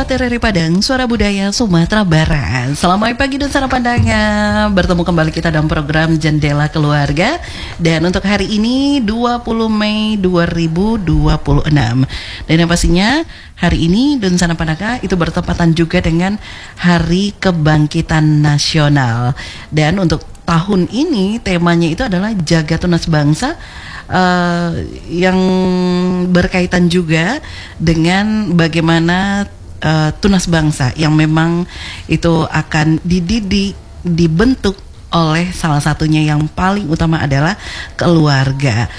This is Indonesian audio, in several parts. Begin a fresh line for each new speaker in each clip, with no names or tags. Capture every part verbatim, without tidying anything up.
empat R R I Padang, Suara Budaya Sumatera Barat. Selamat pagi dan sarapan pandangan. Bertemu kembali kita dalam program Jendela Keluarga. Dan untuk hari ini dua puluh Mei dua ribu dua puluh enam. Dan yang pastinya hari ini dan sana pandangan itu bertepatan juga dengan Hari Kebangkitan Nasional. Dan untuk tahun ini temanya itu adalah Jaga Tunas Bangsa. Uh, yang berkaitan juga dengan bagaimana uh, tunas bangsa yang memang itu akan dididik, dibentuk oleh salah satunya yang paling utama adalah keluarga.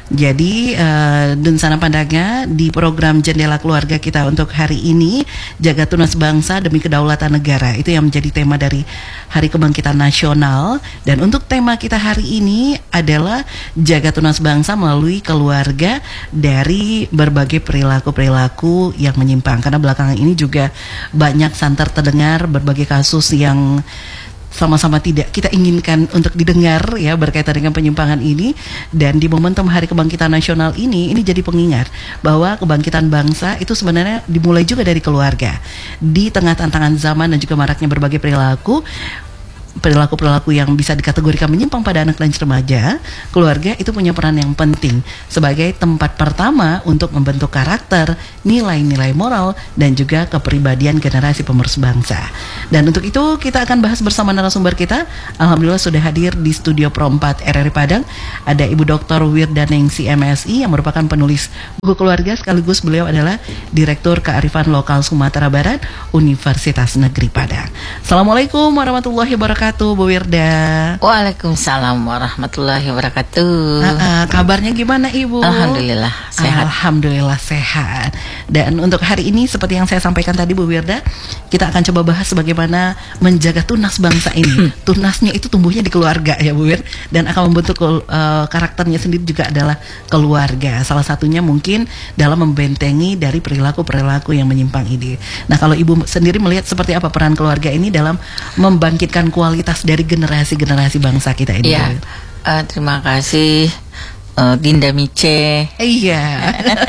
Jadi uh, dan sana pandangan di program Jendela Keluarga kita untuk hari ini, Jaga Tunas Bangsa Demi Kedaulatan Negara, itu yang menjadi tema dari Hari Kebangkitan Nasional. Dan untuk tema kita hari ini adalah Jaga Tunas Bangsa melalui keluarga dari berbagai perilaku-perilaku yang menyimpang. Karena belakangan ini juga banyak santer terdengar berbagai kasus yang sama-sama tidak kita inginkan untuk didengar ya berkaitan dengan penyimpangan ini. Dan di momentum Hari Kebangkitan Nasional ini ini jadi pengingat bahwa kebangkitan bangsa itu sebenarnya dimulai juga dari keluarga. Di tengah tantangan zaman dan juga maraknya berbagai perilaku perilaku-perilaku yang bisa dikategorikan menyimpang pada anak dan remaja, keluarga itu punya peran yang penting sebagai tempat pertama untuk membentuk karakter, nilai-nilai moral, dan juga kepribadian generasi penerus bangsa. Dan untuk itu kita akan bahas bersama narasumber kita. Alhamdulillah sudah hadir di studio Pro empat R R I Padang. Ada Ibu Doktor Wirdaningsi M Si yang merupakan penulis buku keluarga, sekaligus beliau adalah Direktur Kearifan Lokal Sumatera Barat Universitas Negeri Padang. Assalamualaikum warahmatullahi wabarakatuh. Bu Wirda.
Waalaikumsalam warahmatullahi wabarakatuh.
uh, uh, Kabarnya gimana Ibu?
Alhamdulillah sehat.
Alhamdulillah sehat. Dan untuk hari ini seperti yang saya sampaikan tadi Bu Wirda, kita akan coba bahas bagaimana menjaga tunas bangsa ini. Tunasnya itu tumbuhnya di keluarga ya Bu Wirda, dan akan membentuk uh, karakternya sendiri juga adalah keluarga. Salah satunya mungkin dalam membentengi dari perilaku-perilaku yang menyimpang ini. Nah, kalau Ibu sendiri melihat seperti apa peran keluarga ini dalam membangkitkan kualitas kualitas dari generasi-generasi bangsa kita ini.
Iya, uh, terima kasih uh, Dinda Mice.
Iya.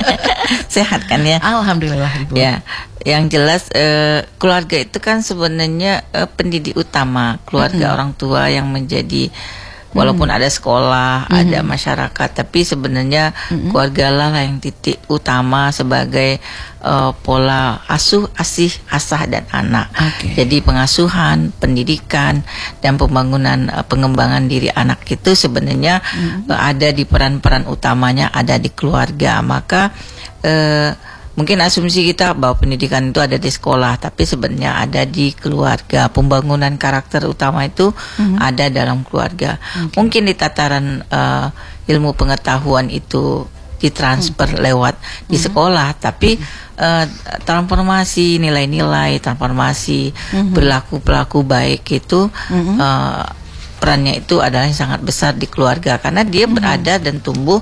Sehat kan ya?
Alhamdulillah Ibu.
Ya, yang jelas uh, keluarga itu kan sebenarnya uh, pendidik utama, keluarga mm-hmm. orang tua yang menjadi walaupun mm-hmm. ada sekolah, mm-hmm. ada masyarakat, tapi sebenarnya mm-hmm. keluarga lah yang titik utama sebagai uh, pola asuh, asih, asah dan anak. Okay. Jadi pengasuhan, pendidikan dan pembangunan uh, pengembangan diri anak itu sebenarnya mm-hmm. uh, ada di peran-peran utamanya ada di keluarga. Maka uh, mungkin asumsi kita bahwa pendidikan itu ada di sekolah, tapi sebenarnya ada di keluarga. Pembangunan karakter utama itu mm-hmm. ada dalam keluarga. Okay. Mungkin di tataran uh, ilmu pengetahuan itu ditransfer mm-hmm. lewat mm-hmm. di sekolah, tapi uh, transformasi nilai-nilai, transformasi mm-hmm. perilaku-perilaku baik itu mm-hmm. uh, perannya itu adalah yang sangat besar di keluarga, karena dia mm-hmm. berada dan tumbuh.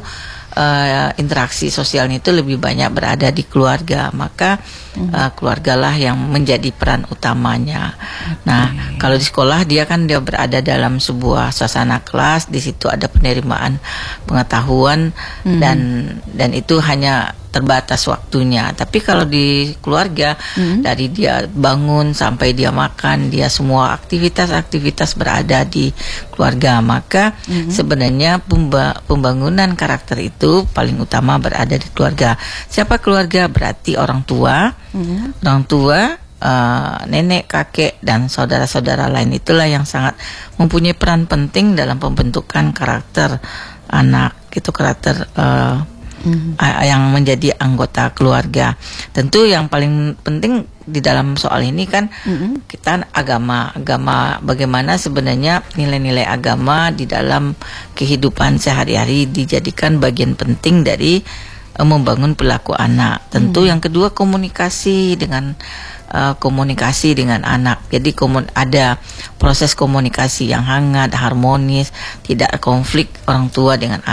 Uh, interaksi sosialnya itu lebih banyak berada di keluarga, maka mm-hmm. uh, keluargalah yang menjadi peran utamanya. Okay. Nah, kalau di sekolah dia kan dia berada dalam sebuah suasana kelas, di situ ada penerimaan pengetahuan mm-hmm. dan dan itu hanya terbatas waktunya. Tapi kalau di keluarga mm-hmm. dari dia bangun sampai dia makan, dia semua aktivitas-aktivitas berada di keluarga. Maka mm-hmm. sebenarnya pemba- pembangunan karakter itu paling utama berada di keluarga. Siapa keluarga? Berarti orang tua, mm-hmm. orang tua, uh, nenek, kakek dan saudara-saudara lain. Itulah yang sangat mempunyai peran penting dalam pembentukan karakter anak. Itu karakter uh, Mm-hmm. yang menjadi anggota keluarga. Tentu yang paling penting di dalam soal ini kan mm-hmm. kita agama, agama bagaimana sebenarnya nilai-nilai agama di dalam kehidupan sehari-hari dijadikan bagian penting dari uh, membangun perilaku anak. Tentu mm-hmm. yang kedua komunikasi dengan uh, komunikasi dengan anak. Jadi komun- ada proses komunikasi yang hangat, harmonis, tidak konflik orang tua dengan anak.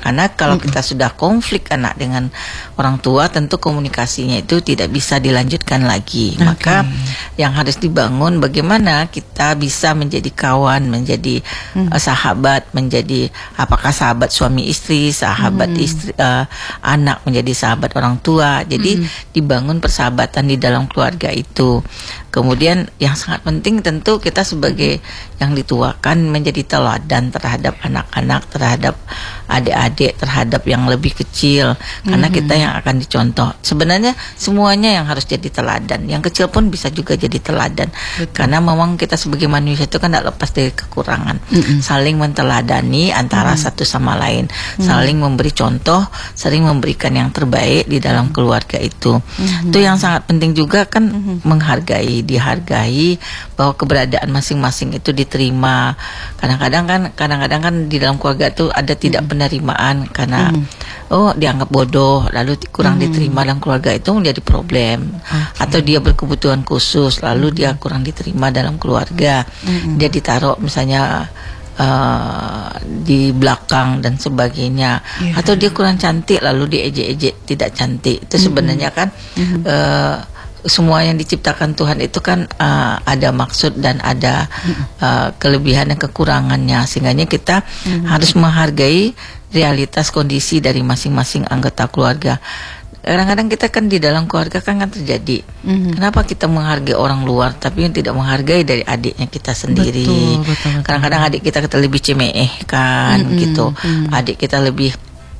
Karena kalau mm-hmm. kita sudah konflik anak dengan orang tua, tentu komunikasinya itu tidak bisa dilanjutkan lagi. Okay. Maka yang harus dibangun bagaimana kita bisa menjadi kawan, menjadi mm. uh, sahabat, menjadi apakah sahabat suami istri, sahabat mm. istri uh, anak, menjadi sahabat orang tua. Jadi mm. dibangun persahabatan di dalam keluarga itu. Kemudian yang sangat penting tentu kita sebagai yang dituakan menjadi teladan terhadap anak-anak, terhadap adik-adik, terhadap yang lebih kecil. Karena mm-hmm. kita yang akan dicontoh. Sebenarnya semuanya yang harus jadi teladan. Yang kecil pun bisa juga jadi teladan. Betul. Karena memang kita sebagai manusia itu kan tidak lepas dari kekurangan. Mm-hmm. Saling menteladani antara mm-hmm. satu sama lain. Mm-hmm. Saling memberi contoh, saling memberikan yang terbaik di dalam keluarga itu. Mm-hmm. Itu yang sangat penting juga kan, mm-hmm. menghargai, dihargai, bahwa keberadaan masing-masing itu diterima. Kadang-kadang kan kadang-kadang kan di dalam keluarga itu ada tidak mm-hmm. penerimaan karena mm-hmm. oh dianggap bodoh, lalu kurang mm-hmm. diterima dalam keluarga, itu menjadi problem. Okay. Atau dia berkebutuhan khusus, lalu mm-hmm. dia kurang diterima dalam keluarga. Mm-hmm. Dia ditaruh misalnya Uh, di belakang dan sebagainya, yeah. Atau dia kurang cantik lalu diejek-ejek tidak cantik. Itu mm-hmm. sebenarnya kan mm-hmm. uh, semua yang diciptakan Tuhan itu kan uh, ada maksud dan ada uh, kelebihan dan kekurangannya, sehingga kita mm-hmm. harus menghargai realitas kondisi dari masing-masing anggota keluarga. Kadang-kadang kita kan di dalam keluarga kan kan terjadi. Mm-hmm. Kenapa kita menghargai orang luar tapi yang tidak menghargai dari adiknya kita sendiri? Betul, betul, betul. Kadang-kadang adik kita kita lebih cemeh kan, mm-hmm. gitu. Mm-hmm. Adik kita lebih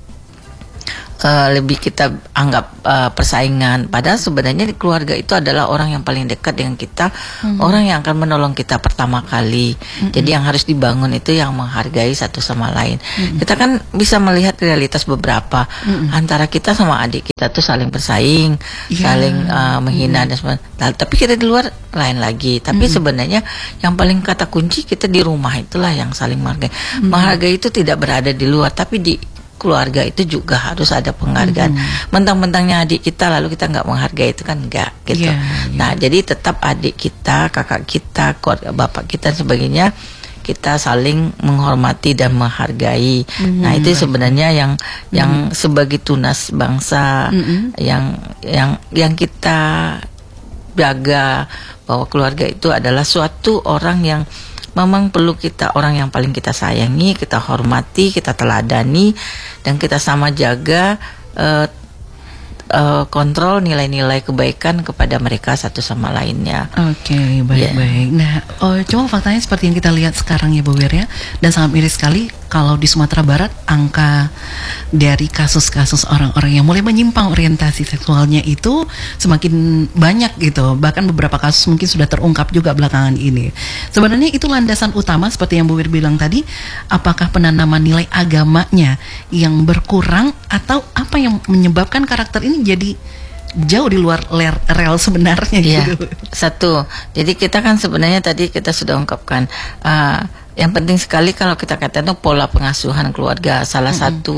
Uh, lebih kita anggap uh, persaingan, padahal sebenarnya di keluarga itu adalah orang yang paling dekat dengan kita, mm-hmm. orang yang akan menolong kita pertama kali. Mm-hmm. Jadi yang harus dibangun itu yang menghargai satu sama lain. Mm-hmm. Kita kan bisa melihat realitas beberapa, mm-hmm. antara kita sama adik kita tuh saling bersaing, yeah. saling uh, menghina, mm-hmm. dan sebagainya. Nah, tapi kita di luar lain lagi. Tapi mm-hmm. sebenarnya yang paling kata kunci kita di rumah itulah yang saling menghargai. Mm-hmm. Menghargai itu tidak berada di luar, tapi di keluarga itu juga harus ada penghargaan. Mm-hmm. Mentang-mentangnya adik kita lalu kita nggak menghargai, itu kan enggak gitu. Yeah, yeah. Nah, jadi tetap adik kita, kakak kita, keluarga bapak kita dan sebagainya, kita saling menghormati dan menghargai. Mm-hmm. Nah, itu sebenarnya yang mm-hmm. yang sebagai tunas bangsa, mm-hmm. yang yang yang kita jaga, bahwa keluarga itu adalah suatu orang yang memang perlu kita, orang yang paling kita sayangi, kita hormati, kita teladani, dan kita sama jaga uh, uh, kontrol nilai-nilai kebaikan kepada mereka satu sama lainnya.
Oke, okay, baik-baik. Yeah. Nah, oh, cuma faktanya seperti yang kita lihat sekarang ya Bu Wir ya, dan sangat miris sekali kalau di Sumatera Barat angka dari kasus-kasus orang-orang yang mulai menyimpang orientasi seksualnya itu semakin banyak gitu. Bahkan beberapa kasus mungkin sudah terungkap juga belakangan ini. Sebenarnya itu landasan utama seperti yang Bu Wir bilang tadi, apakah penanaman nilai agamanya yang berkurang atau apa yang menyebabkan karakter ini jadi jauh di luar rel sebenarnya gitu.
Ya, satu. Jadi kita kan sebenarnya tadi kita sudah ungkapkan uh, yang penting sekali kalau kita katakan itu pola pengasuhan keluarga. Salah mm-hmm. satu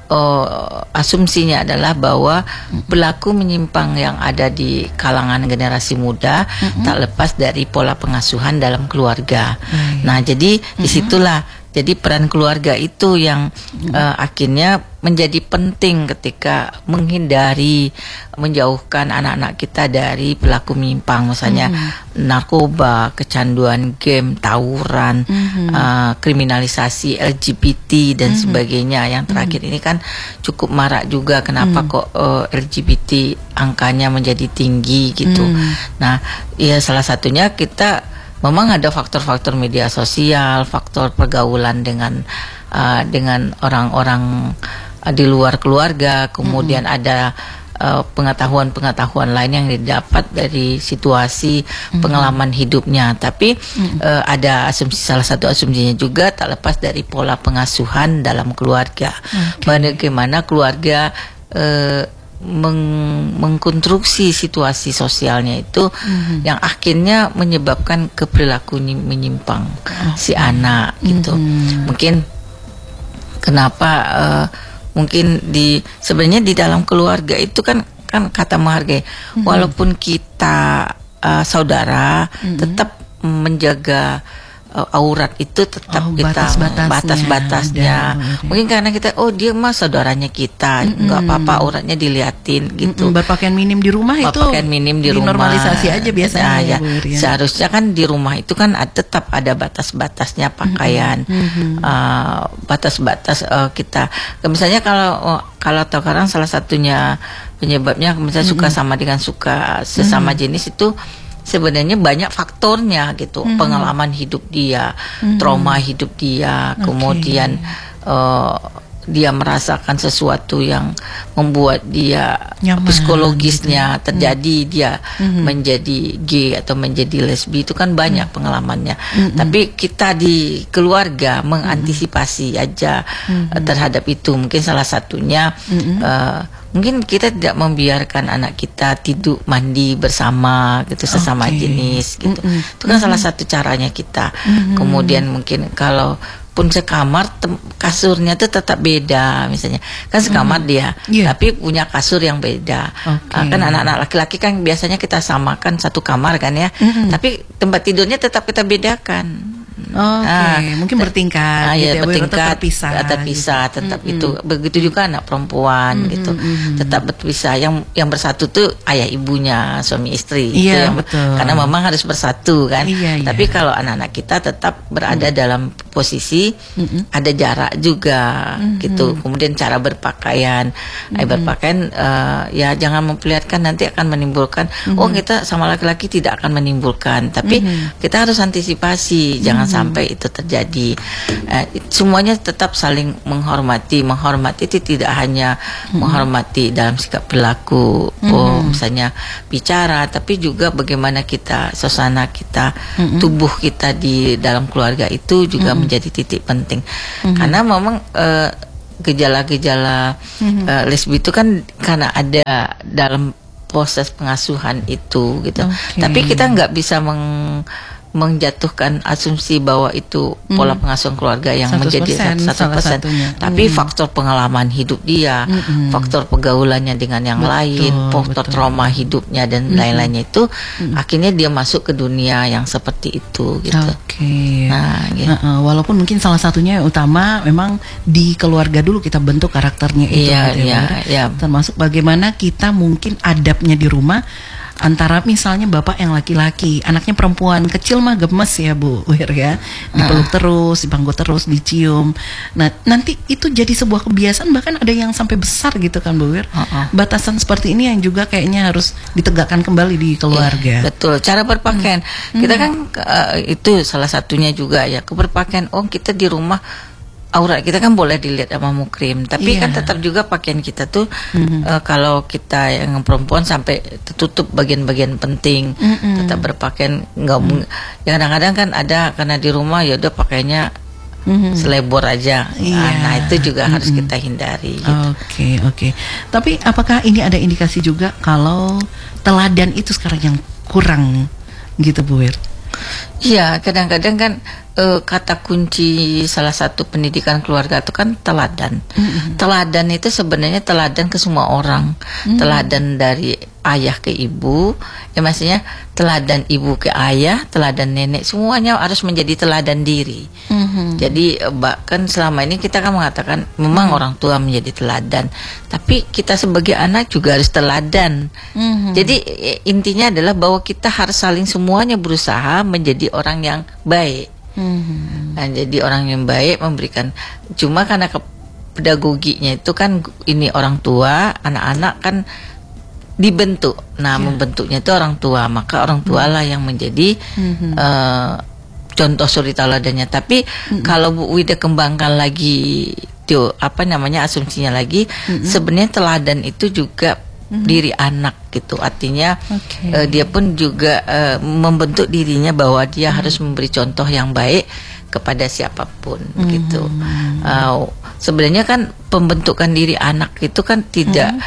uh, asumsinya adalah bahwa mm-hmm. berlaku menyimpang yang ada di kalangan generasi muda mm-hmm. tak lepas dari pola pengasuhan dalam keluarga. Mm-hmm. Nah, jadi mm-hmm. disitulah jadi peran keluarga itu yang mm-hmm. uh, akhirnya menjadi penting ketika menghindari, menjauhkan anak-anak kita dari pelaku menyimpang, misalnya mm-hmm. narkoba, kecanduan game, tawuran, mm-hmm. uh, kriminalisasi L G B T dan mm-hmm. sebagainya. Yang terakhir mm-hmm. ini kan cukup marak juga. Kenapa mm-hmm. kok uh, L G B T angkanya menjadi tinggi gitu? Mm-hmm. Nah, ya salah satunya kita memang ada faktor-faktor media sosial, faktor pergaulan dengan uh, dengan orang-orang uh, di luar keluarga, kemudian mm-hmm. ada uh, pengetahuan-pengetahuan lain yang didapat dari situasi mm-hmm. pengalaman hidupnya. Tapi mm-hmm. uh, ada asumsi, salah satu asumsinya juga tak lepas dari pola pengasuhan dalam keluarga. Okay. Bagaimana keluarga uh, Meng, mengkonstruksi situasi sosialnya itu mm-hmm. yang akhirnya menyebabkan keperilaku menyimpang oh. si anak gitu. Mm-hmm. Mungkin kenapa uh, mungkin di sebenarnya di dalam keluarga itu kan kan kata menghargai, mm-hmm. walaupun kita uh, saudara mm-hmm. tetap menjaga uh, aurat itu tetap
Oh,
kita
batas-batasnya
batas-batasnya.
ada.
Mungkin karena kita oh dia mah saudaranya kita, nggak apa-apa auratnya diliatin gitu.
Mm-mm, berpakaian minim di rumah itu
Berpakaian minim di rumah.
dinormalisasi aja biasanya
Nah,
ya,
ya.
Bu Ir, ya.
Seharusnya kan di rumah itu kan ada- tetap ada batas-batasnya pakaian, uh, batas-batas uh, kita. Misalnya kalau uh, kalau sekarang salah satunya penyebabnya misalnya suka sama dengan suka sesama jenis itu sebenarnya banyak faktornya gitu, pengalaman hidup dia, trauma hidup dia, kemudian uh, dia merasakan sesuatu yang membuat dia
Nyaman,
psikologisnya terjadi, dia menjadi gay atau menjadi lesbi, itu kan banyak pengalamannya. Tapi kita di keluarga mengantisipasi aja uh, terhadap itu. Mungkin salah satunya uh, mungkin kita tidak membiarkan anak kita tidur mandi bersama gitu, sesama
Oke.
jenis gitu.
Mm-mm.
Itu kan salah satu caranya kita. Kemudian mungkin kalau pun sekamar tem- kasurnya itu tetap beda, misalnya kan sekamar dia,
Iya.
tapi punya kasur yang beda.
Oke.
Ah, kan anak-anak laki-laki kan biasanya kita samakan satu kamar kan ya, tapi tempat tidurnya tetap kita bedakan.
Oke,
Ah,
mungkin bertingkat,
Ah,
gitu
ya,
ya, Bu,
bertingkat,
tetap terpisah,
terpisah,
gitu.
tetap itu. Begitu juga anak perempuan gitu, tetap berpisah. Yang yang bersatu tuh ayah ibunya, suami istri. Itu
Iya,
yang,
betul.
karena memang harus bersatu kan.
Iya, iya.
Tapi kalau anak-anak kita tetap berada dalam posisi ada jarak juga gitu. Kemudian cara berpakaian, eh, berpakaian eh, ya jangan memperlihatkan, nanti akan menimbulkan. Oh kita sama laki-laki tidak akan menimbulkan, tapi kita harus antisipasi jangan sampai itu terjadi. Eh, semuanya tetap saling menghormati. Menghormati itu tidak hanya menghormati dalam sikap perilaku, oh misalnya bicara, tapi juga bagaimana kita, suasana kita, tubuh kita di dalam keluarga itu juga menjadi titik penting. Karena memang eh, gejala-gejala eh, lesbi itu kan karena ada dalam proses pengasuhan itu gitu.
Oke.
Tapi kita nggak bisa meng menjatuhkan asumsi bahwa itu pola pengasuhan keluarga yang
seratus
menjadi
persen
satu
salah
persen.
satunya.
Tapi faktor pengalaman hidup dia, faktor pergaulannya dengan yang
Betul,
lain, faktor
betul.
trauma hidupnya dan lain-lainnya itu akhirnya dia masuk ke dunia yang seperti itu gitu.
Oke.
Nah, gitu.
Nah, eh, walaupun mungkin salah satunya yang utama memang di keluarga dulu kita bentuk karakternya itu,
Iya,
gitu ya,
iya,
Bu Ir.
iya.
Termasuk bagaimana kita mungkin adabnya di rumah antara misalnya bapak yang laki-laki, anaknya perempuan kecil mah gemes ya Bu Wir ya, dipeluk terus, dipangku terus, dicium. Nah nanti itu jadi sebuah kebiasaan, bahkan ada yang sampai besar gitu kan Bu Wir.
Uh-uh.
Batasan seperti ini yang juga kayaknya harus ditegakkan kembali di keluarga.
Iya, betul. Cara berpakaian kita kan eh, itu salah satunya juga ya, keberpakaian. Oh kita di rumah aurat kita kan boleh dilihat sama mukrim, tapi
Iya.
kan tetap juga pakaian kita tuh eh, kalau kita yang perempuan sampai tertutup bagian-bagian penting,
Mm-mm.
tetap berpakaian nggak mung- ya kadang-kadang kan ada karena di rumah ya udah pakainya
Mhm.
selebor aja. Nah,
Iya.
nah itu juga harus kita hindari gitu.
Oke, oke. Tapi apakah ini ada indikasi juga kalau teladan itu sekarang yang kurang gitu Bu Wir?
Iya, kadang-kadang kan eh, kata kunci salah satu pendidikan keluarga itu kan teladan. Teladan itu sebenarnya teladan ke semua orang. Teladan dari ayah ke ibu, ya maksudnya teladan ibu ke ayah, teladan nenek, semuanya harus menjadi teladan diri. Jadi eh, bahkan selama ini kita kan mengatakan memang orang tua menjadi teladan, tapi kita sebagai anak juga harus teladan. Jadi eh, intinya adalah bahwa kita harus saling semuanya berusaha menjadi orang yang baik. Nah, jadi orang yang baik memberikan, cuma karena ke pedagoginya itu kan ini orang tua, anak-anak kan dibentuk. Nah, membentuknya itu orang tua, maka orang tua lah yang menjadi eh, contoh suri teladannya. Tapi kalau Bu Wida kembangkan lagi tuh apa namanya asumsinya lagi, sebenarnya teladan itu juga diri anak gitu, artinya
Oke.
eh, dia pun juga eh, membentuk dirinya bahwa dia harus memberi contoh yang baik kepada siapapun gitu. Eh, sebenarnya kan pembentukan diri anak itu kan tidak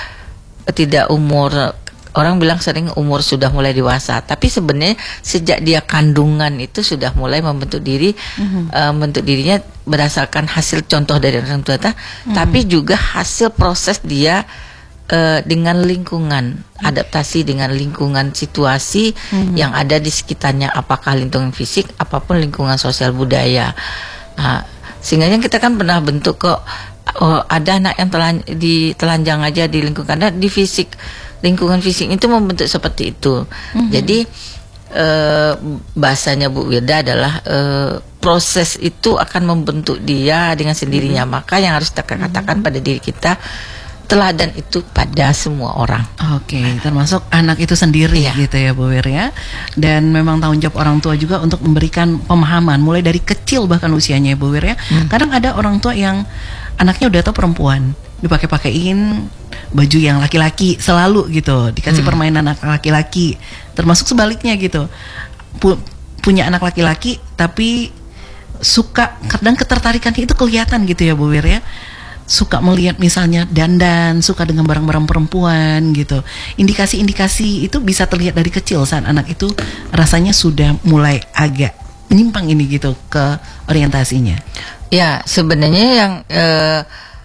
tidak umur, orang bilang sering umur sudah mulai dewasa, tapi sebenarnya sejak dia kandungan itu sudah mulai membentuk diri, eh, membentuk dirinya berdasarkan hasil contoh dari orang tua, ta- tapi juga hasil proses dia uh, dengan lingkungan, adaptasi dengan lingkungan situasi mm-hmm. yang ada di sekitarnya, apakah lingkungan fisik, apapun lingkungan sosial budaya. Nah, sehingga kita kan pernah bentuk kok, oh, ada anak yang telan, di telanjang aja di lingkungan, ada di fisik, lingkungan fisik itu membentuk seperti itu. Mm-hmm. Jadi uh, bahasanya Bu Wirda adalah uh, proses itu akan membentuk dia dengan sendirinya. Mm-hmm. Maka yang harus kita katakan mm-hmm. pada diri kita, teladan itu pada semua orang.
Oke, okay, termasuk anak itu sendiri ya. Gitu ya Bu Wir ya. Dan memang tanggung jawab orang tua juga untuk memberikan pemahaman mulai dari kecil bahkan usianya ya Bu Wir ya. Hmm. Kadang ada orang tua yang anaknya udah tahu perempuan, dipakai-pakein baju yang laki-laki selalu gitu, dikasih hmm. permainan anak laki-laki. Termasuk sebaliknya gitu. Pu- punya anak laki-laki tapi suka, kadang ketertarikan itu kelihatan gitu ya Bu Wir ya. Suka melihat misalnya dandan, suka dengan barang-barang perempuan gitu. Indikasi-indikasi itu bisa terlihat dari kecil saat anak itu rasanya sudah mulai agak menyimpang ini gitu ke orientasinya.
Ya, sebenarnya yang eh,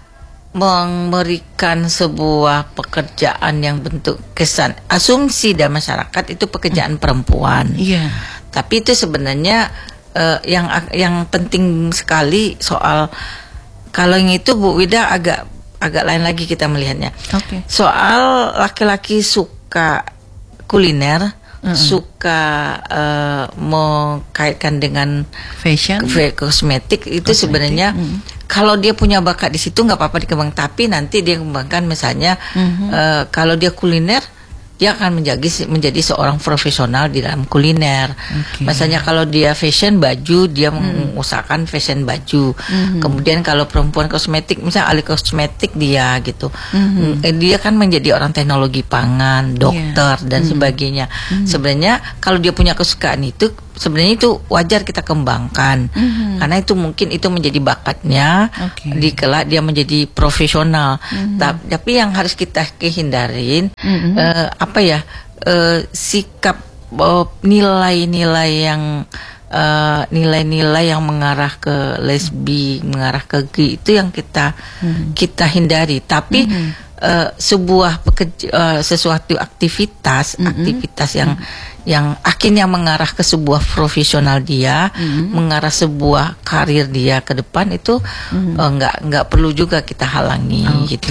memberikan sebuah pekerjaan yang bentuk kesan asumsi dalam masyarakat itu pekerjaan hmm. perempuan.
Iya.
Tapi itu sebenarnya eh, yang yang penting sekali soal. Kalau yang itu Bu Wida agak agak lain lagi kita melihatnya.
Okay.
Soal laki-laki suka kuliner, mm-hmm. suka uh, mengkaitkan dengan
fashion,
kosmetik itu kosmetik. Sebenarnya mm-hmm. kalau dia punya bakat di situ nggak apa-apa dikembang. Tapi nanti dia kembangkan misalnya mm-hmm. uh, kalau dia kuliner, dia akan menjadi menjadi seorang profesional di dalam kuliner. Okay. Misalnya kalau dia fashion baju, dia hmm. mengusahakan fashion baju. Hmm. Kemudian kalau perempuan kosmetik, misalnya ahli kosmetik dia gitu. Hmm. Dia kan menjadi orang teknologi pangan, dokter yeah. dan hmm. sebagainya. Hmm. Sebenarnya kalau dia punya kesukaan itu, sebenarnya itu wajar kita kembangkan. Hmm. Karena itu mungkin itu menjadi bakatnya. Okay. Di kelak dia menjadi profesional. Hmm. Tapi yang harus kita hindarin hmm. uh, apa ya uh, sikap uh, nilai-nilai yang uh, nilai-nilai yang mengarah ke lesbi, mengarah ke gay itu yang kita hmm. kita hindari. Tapi hmm. uh, sebuah pekerja, uh, sesuatu aktivitas hmm. aktivitas yang hmm. yang akhirnya mengarah ke sebuah profesional dia, hmm. mengarah sebuah karir dia ke depan itu hmm. uh, nggak nggak perlu juga kita halangi. Okay. Gitu.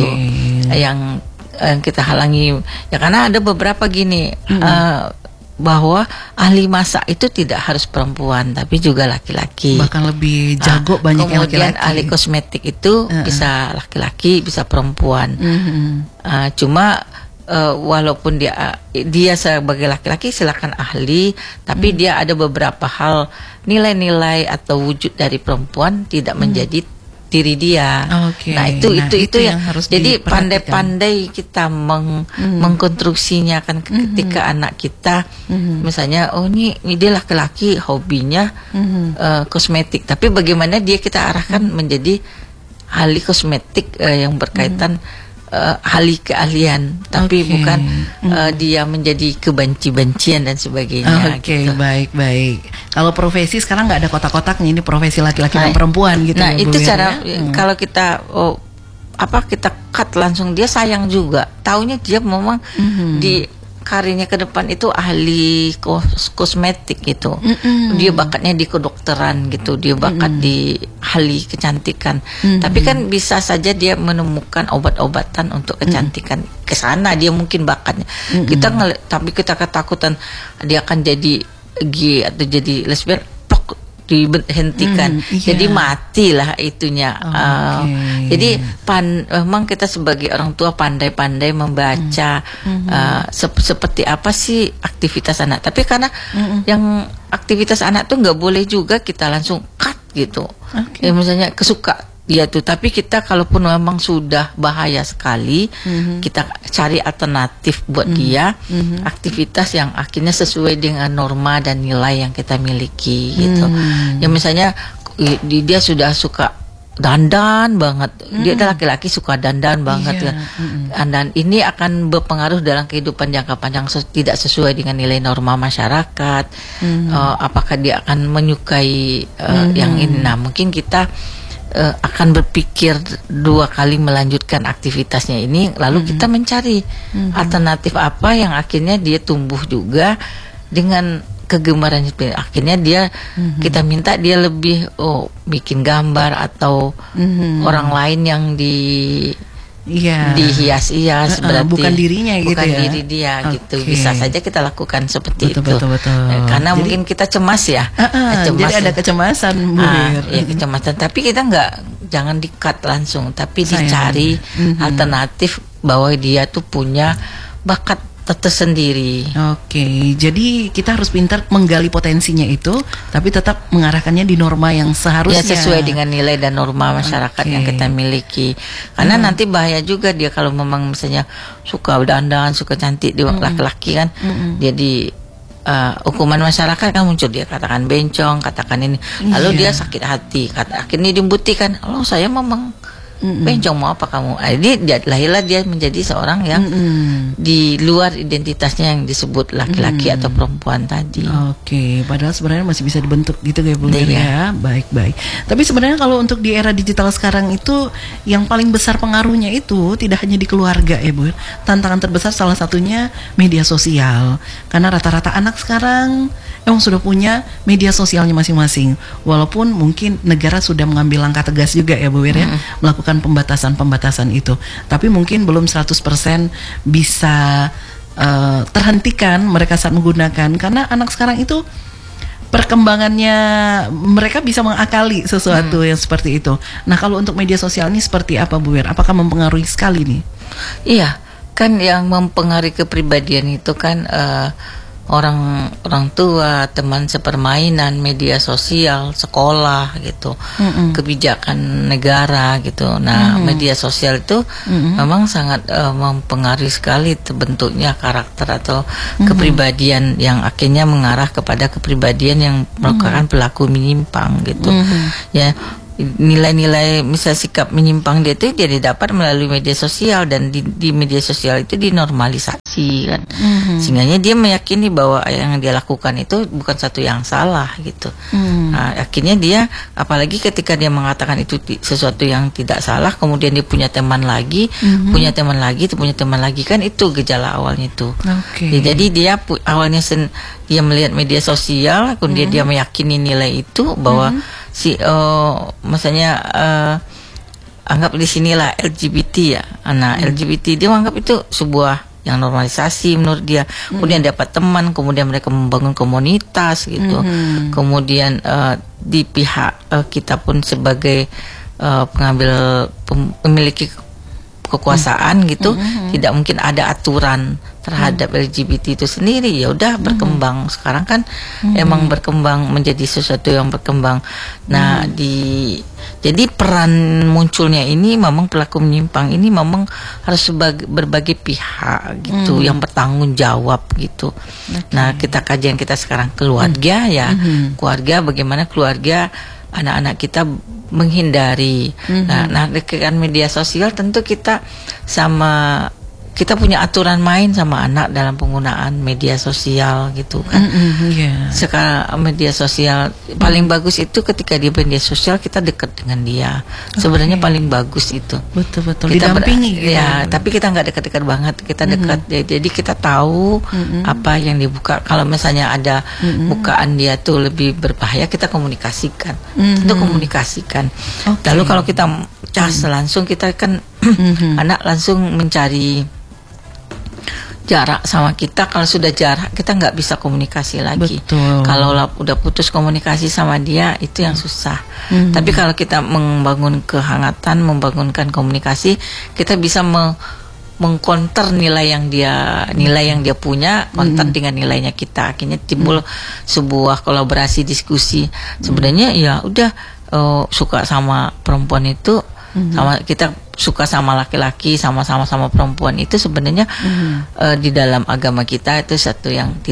Yang yang kita halangi ya karena ada beberapa gini mm-hmm. uh, bahwa ahli masak itu tidak harus perempuan tapi juga laki-laki,
bahkan lebih jago uh, banyak yang laki-laki.
Kemudian ahli kosmetik itu uh-uh. bisa laki-laki bisa perempuan. Mm-hmm. uh, cuma uh, walaupun dia dia sebagai laki-laki silakan ahli tapi mm. dia ada beberapa hal nilai-nilai atau wujud dari perempuan tidak mm. menjadi diri dia. Okay. Nah itu nah, itu itu, itu yang, yang harus jadi pandai-pandai kita meng, mm. mengkonstruksinya kan ketika mm-hmm. anak kita mm-hmm. misalnya oh ini, ini dia laki-laki hobinya mm-hmm. uh, kosmetik tapi bagaimana dia kita arahkan mm-hmm. menjadi ahli kosmetik uh, yang berkaitan mm-hmm. Uh, ahli keahlian, tapi okay. bukan uh, mm. dia menjadi kebenci-bencian dan sebagainya.
Oke, okay,
gitu.
baik baik. Kalau profesi sekarang nggak ada kotak-kotaknya, ini profesi laki-laki nah, dan perempuan gitu.
Nah
ya,
itu
Bu
cara
ya?
hmm. kalau kita oh, apa kita cut langsung dia sayang juga. Taunya dia memang mm-hmm. di karirnya ke depan itu ahli kos- kosmetik gitu. Mm-mm. Dia bakatnya di kedokteran gitu, dia bakat Mm-mm. di ahli kecantikan. Mm-mm. Tapi kan bisa saja dia menemukan obat-obatan untuk kecantikan. Mm-mm. Kesana dia mungkin bakatnya. Mm-mm. Kita ngel- tapi kita ketakutan dia akan jadi gay atau jadi lesbian, plok dihentikan. Mm, iya. Jadi matilah itunya. Oh, uh, okay. Jadi pan, memang kita sebagai orang tua pandai-pandai membaca mm. uh, sep- seperti apa sih aktivitas anak. Tapi karena mm-mm. yang aktivitas anak tuh nggak boleh juga kita langsung cut gitu. Okay. Ya, misalnya kesuka dia tuh, tapi kita kalaupun memang sudah bahaya sekali, mm-hmm. kita cari alternatif buat mm-hmm. dia, mm-hmm. aktivitas yang akhirnya sesuai dengan norma dan nilai yang kita miliki gitu. Mm-hmm. Ya misalnya dia sudah suka dandan banget, mm-hmm. dia adalah laki-laki suka dandan banget, yeah. ya. Mm-hmm. Dan ini akan berpengaruh dalam kehidupan jangka panjang ses- tidak sesuai dengan nilai norma masyarakat. Mm-hmm. Uh, apakah dia akan menyukai uh, mm-hmm. yang ini? Nah mungkin kita uh, akan berpikir dua kali melanjutkan aktivitasnya ini, lalu mm-hmm. kita mencari mm-hmm. alternatif apa yang akhirnya dia tumbuh juga dengan kegemaran itu. Akhirnya dia mm-hmm. kita minta dia lebih oh bikin gambar atau mm-hmm. orang lain yang di Iya. dihias-hias, uh, uh, berarti
bukan dirinya gitu
bukan
ya.
diri dia
okay.
gitu. Bisa saja kita lakukan seperti
betul,
itu.
Betul, betul.
Eh, karena jadi, mungkin kita cemas ya.
Uh, uh,
cemas
jadi ada kecemasan, Bu.
Ah, ya kecemasan. Tapi kita nggak jangan di-cut langsung, tapi Sayang. dicari mm-hmm. alternatif bahwa dia tuh punya bakat tersendiri.
Oke, jadi kita harus pintar menggali potensinya itu, tapi tetap mengarahkannya di norma yang seharusnya.
Ya sesuai dengan nilai dan norma masyarakat okay. yang kita miliki. Karena hmm. nanti bahaya juga dia kalau memang misalnya suka dandan, suka cantik di hmm. laki-laki kan, hmm. jadi uh, hukuman masyarakat kan muncul, dia katakan bencong, katakan ini, lalu yeah. dia sakit hati, kata akhirnya dibuktikan, oh saya memang Mm-mm. bencong mau apa kamu? Jadi dia, lahirlah dia menjadi seorang yang Mm-mm. di luar identitasnya yang disebut laki-laki Mm-mm. atau perempuan tadi.
Oke, padahal sebenarnya masih bisa dibentuk gitu ya Bu
Iya.
ya. Baik-baik. Tapi sebenarnya kalau untuk di era digital sekarang itu yang paling besar pengaruhnya itu tidak hanya di keluarga ya Bu. Tantangan terbesar salah satunya media sosial. Karena rata-rata anak sekarang emang sudah punya media sosialnya masing-masing. Walaupun mungkin negara sudah mengambil langkah tegas juga ya Bu Wir ya, mm-hmm. melakukan pembatasan-pembatasan itu. Tapi mungkin belum seratus persen bisa uh, terhentikan mereka saat menggunakan, karena anak sekarang itu perkembangannya mereka bisa mengakali sesuatu hmm. yang seperti itu. Nah, kalau untuk media sosial ini seperti apa Bu Wir? Apakah mempengaruhi sekali nih?
Iya, kan yang mempengaruhi kepribadian itu kan uh, orang orang tua, teman sepermainan, media sosial, sekolah gitu, mm-mm. kebijakan negara gitu. Nah, mm-hmm. media sosial itu mm-hmm. memang sangat uh, mempengaruhi sekali bentuknya karakter atau mm-hmm. kepribadian yang akhirnya mengarah kepada kepribadian yang merupakan mm-hmm. pelaku menyimpang gitu. Mm-hmm. Ya. Nilai-nilai misal sikap menyimpang dia itu dia didapat melalui media sosial, dan di, di media sosial itu dinormalisasi kan, mm-hmm. sehingga dia meyakini bahwa yang dia lakukan itu bukan satu yang salah gitu. Mm-hmm. Nah, akhirnya dia apalagi ketika dia mengatakan itu sesuatu yang tidak salah, kemudian dia punya teman lagi, mm-hmm. punya teman lagi, punya teman lagi, kan itu gejala awalnya itu.
Okay.
Jadi dia pu- awalnya sen- dia melihat media sosial, kemudian mm-hmm. dia meyakini nilai itu bahwa mm-hmm. si uh, misalnya uh, anggap di sinilah L G B T ya, nah hmm. L G B T dia menganggap itu sebuah yang normalisasi menurut dia. Hmm. Kemudian dapat teman, kemudian mereka membangun komunitas gitu. Hmm. Kemudian uh, di pihak uh, kita pun sebagai uh, pengambil pem- memiliki kekuasaan hmm. gitu, hmm. tidak mungkin ada aturan terhadap hmm. L G B T itu sendiri. Ya udah berkembang. Hmm. Sekarang kan hmm. emang berkembang menjadi sesuatu yang berkembang. Nah, hmm. di jadi peran munculnya ini memang pelaku menyimpang ini memang harus sebagai, berbagai pihak gitu hmm. yang bertanggung jawab gitu. Okay. Nah, kita kajian kita sekarang keluarga hmm. ya. Hmm. Keluarga, bagaimana keluarga anak-anak kita menghindari. Mm-hmm. Nah, nah dengan media sosial tentu kita sama kita punya aturan main sama anak dalam penggunaan media sosial gitu kan.
Mm-hmm, yeah.
Sekarang media sosial paling mm. bagus itu ketika di media sosial kita dekat dengan dia. Sebenarnya okay. paling bagus itu.
Betul-betul
kita
didampingi
ber- ya, tapi kita nggak dekat-dekat banget. Kita dekat mm-hmm. jadi kita tahu mm-hmm. apa yang dibuka. Kalau misalnya ada mm-hmm. bukaan dia tuh lebih berbahaya, kita komunikasikan. Mm-hmm. Tentu komunikasikan. Okay. Lalu kalau kita cas mm-hmm. langsung kita kan mm-hmm. anak langsung mencari jarak sama kita. Kalau sudah jarak kita nggak bisa komunikasi lagi.
Betul.
Kalau udah putus komunikasi sama dia itu yang susah. Mm-hmm. Tapi kalau kita membangun kehangatan, membangunkan komunikasi, kita bisa me- mengkonter nilai yang dia nilai yang dia punya, konter mm-hmm. dengan nilainya kita. Akhirnya timbul mm-hmm. sebuah kolaborasi diskusi. Sebenarnya ya udah uh, suka sama perempuan itu. Mm-hmm. Sama kita suka sama laki-laki, sama-sama sama perempuan itu sebenarnya mm-hmm. uh, di dalam agama kita itu satu yang tidak mm.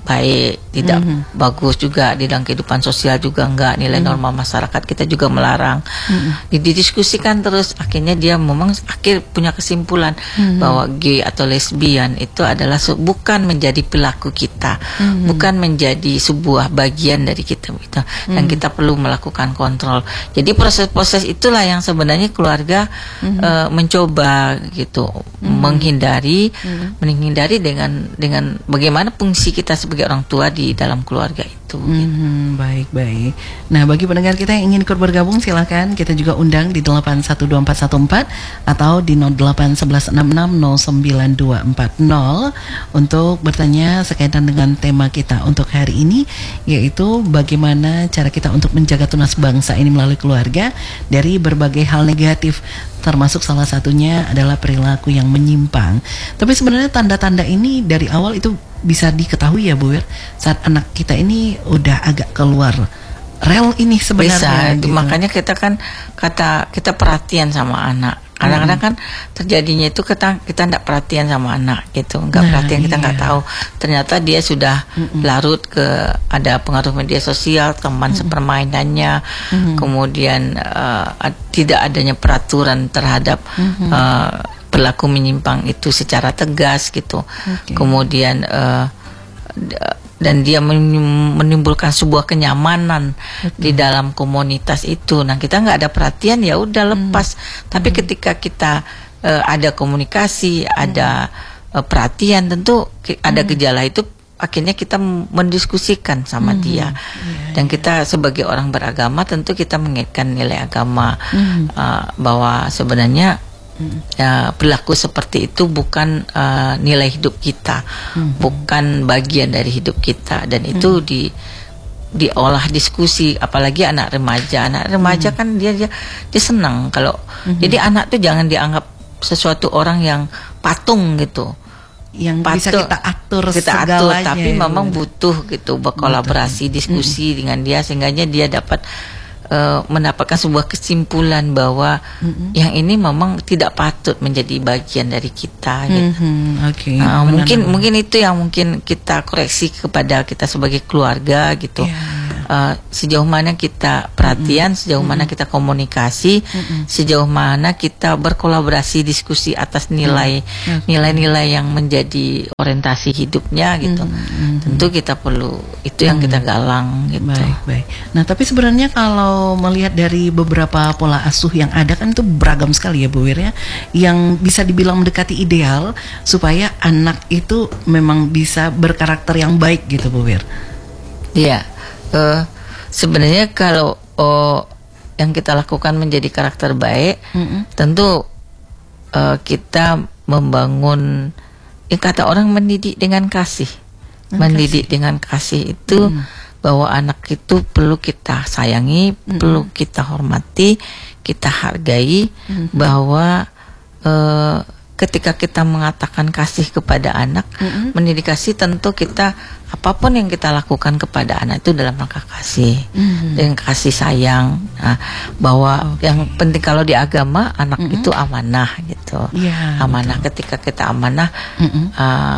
baik, tidak
Mhm.
bagus juga di dalam kehidupan sosial juga enggak, nilai norma masyarakat kita juga melarang.
Mhm.
Didiskusikan terus, akhirnya dia memang akhir punya kesimpulan
Mhm.
bahwa gay atau lesbian itu adalah se- bukan menjadi pelaku kita,
Mhm.
bukan menjadi sebuah bagian dari kita gitu. Dan
Mhm.
kita perlu melakukan kontrol. Jadi proses-proses itulah yang sebenarnya keluarga
Mhm.
eh, mencoba gitu, menghindari, menghindari dengan dengan bagaimana fungsi kita sebagai orang tua di dalam keluarga itu.
Mhm, baik baik. Nah, bagi pendengar kita yang ingin ikut bergabung, silakan kita juga undang di delapan satu dua empat satu empat atau di nol delapan satu satu enam enam nol sembilan dua empat nol untuk bertanya sekaitan dengan tema kita untuk hari ini, yaitu bagaimana cara kita untuk menjaga tunas bangsa ini melalui keluarga dari berbagai hal negatif, termasuk salah satunya adalah perilaku yang menyimpang. Tapi sebenarnya tanda-tanda ini dari awal itu bisa diketahui ya Bu Wir, saat anak kita ini udah agak keluar rel ini sebenarnya.
Bisa, itu
gitu.
makanya kita kan kata kita perhatian sama anak. Kadang-kadang kan terjadinya itu kita kita tidak perhatian sama anak gitu, nggak
Nah,
perhatian, kita nggak
iya.
tahu. Ternyata dia sudah larut ke ada pengaruh media sosial, teman sepermainannya, kemudian eh, ad- tidak adanya peraturan terhadap eh, perilaku menyimpang itu secara tegas gitu.
Oke.
Kemudian eh, d- dan dia menim- menimbulkan sebuah kenyamanan di dalam komunitas itu. Nah, kita nggak ada perhatian, ya udah lepas. Tapi ketika kita eh, ada komunikasi, ada eh, perhatian, tentu ki- ada gejala itu, akhirnya kita m- mendiskusikan sama dia. Dan kita sebagai orang beragama tentu kita mengingatkan nilai agama, eh, bahwa sebenarnya ya, perilaku seperti itu bukan uh, nilai hidup kita, bukan bagian dari hidup kita, dan itu di diolah diskusi, apalagi anak remaja. Anak remaja kan dia dia dia senang kalau jadi anak tuh jangan dianggap sesuatu orang yang patung gitu.
Yang bisa
Patut
kita atur
kita atur,
segalanya.
tapi
ya,
memang
Bu.
butuh gitu berkolaborasi, diskusi dengan dia, sehingganya dia dapat eh, mendapatkan sebuah kesimpulan bahwa yang ini memang tidak patut menjadi bagian dari kita gitu.
Mhm, oke.
Nah,
Benar,
mungkin
benar.
mungkin itu yang mungkin kita koreksi kepada kita sebagai keluarga gitu.
Iya,
Eh, sejauh mana kita perhatian, sejauh mana kita komunikasi, sejauh mana kita berkolaborasi, diskusi atas nilai nilai-nilai yang menjadi orientasi hidupnya gitu. Tentu kita perlu itu yang kita galang gitu.
Baik, baik. Nah, tapi sebenarnya kalau melihat dari beberapa pola asuh yang ada kan itu beragam sekali ya Bu Wir ya, yang bisa dibilang mendekati ideal supaya anak itu memang bisa berkarakter yang baik gitu Bu Wir.
Iya. Eh, sebenarnya kalau oh, yang kita lakukan menjadi karakter baik,
Mm-mm.
tentu eh, kita membangun, ya kata orang mendidik dengan kasih, mendidik dengan kasih itu bahwa anak itu perlu kita sayangi, perlu kita hormati, kita hargai, bahwa eh, ketika kita mengatakan kasih kepada anak, mendidik kasih, tentu kita apapun yang kita lakukan kepada anak itu dalam rangka kasih, dengan kasih sayang. Nah, bahwa yang penting kalau di agama anak itu amanah gitu,
Iya,
amanah. Ketika kita amanah,
Mm-mm.
uh,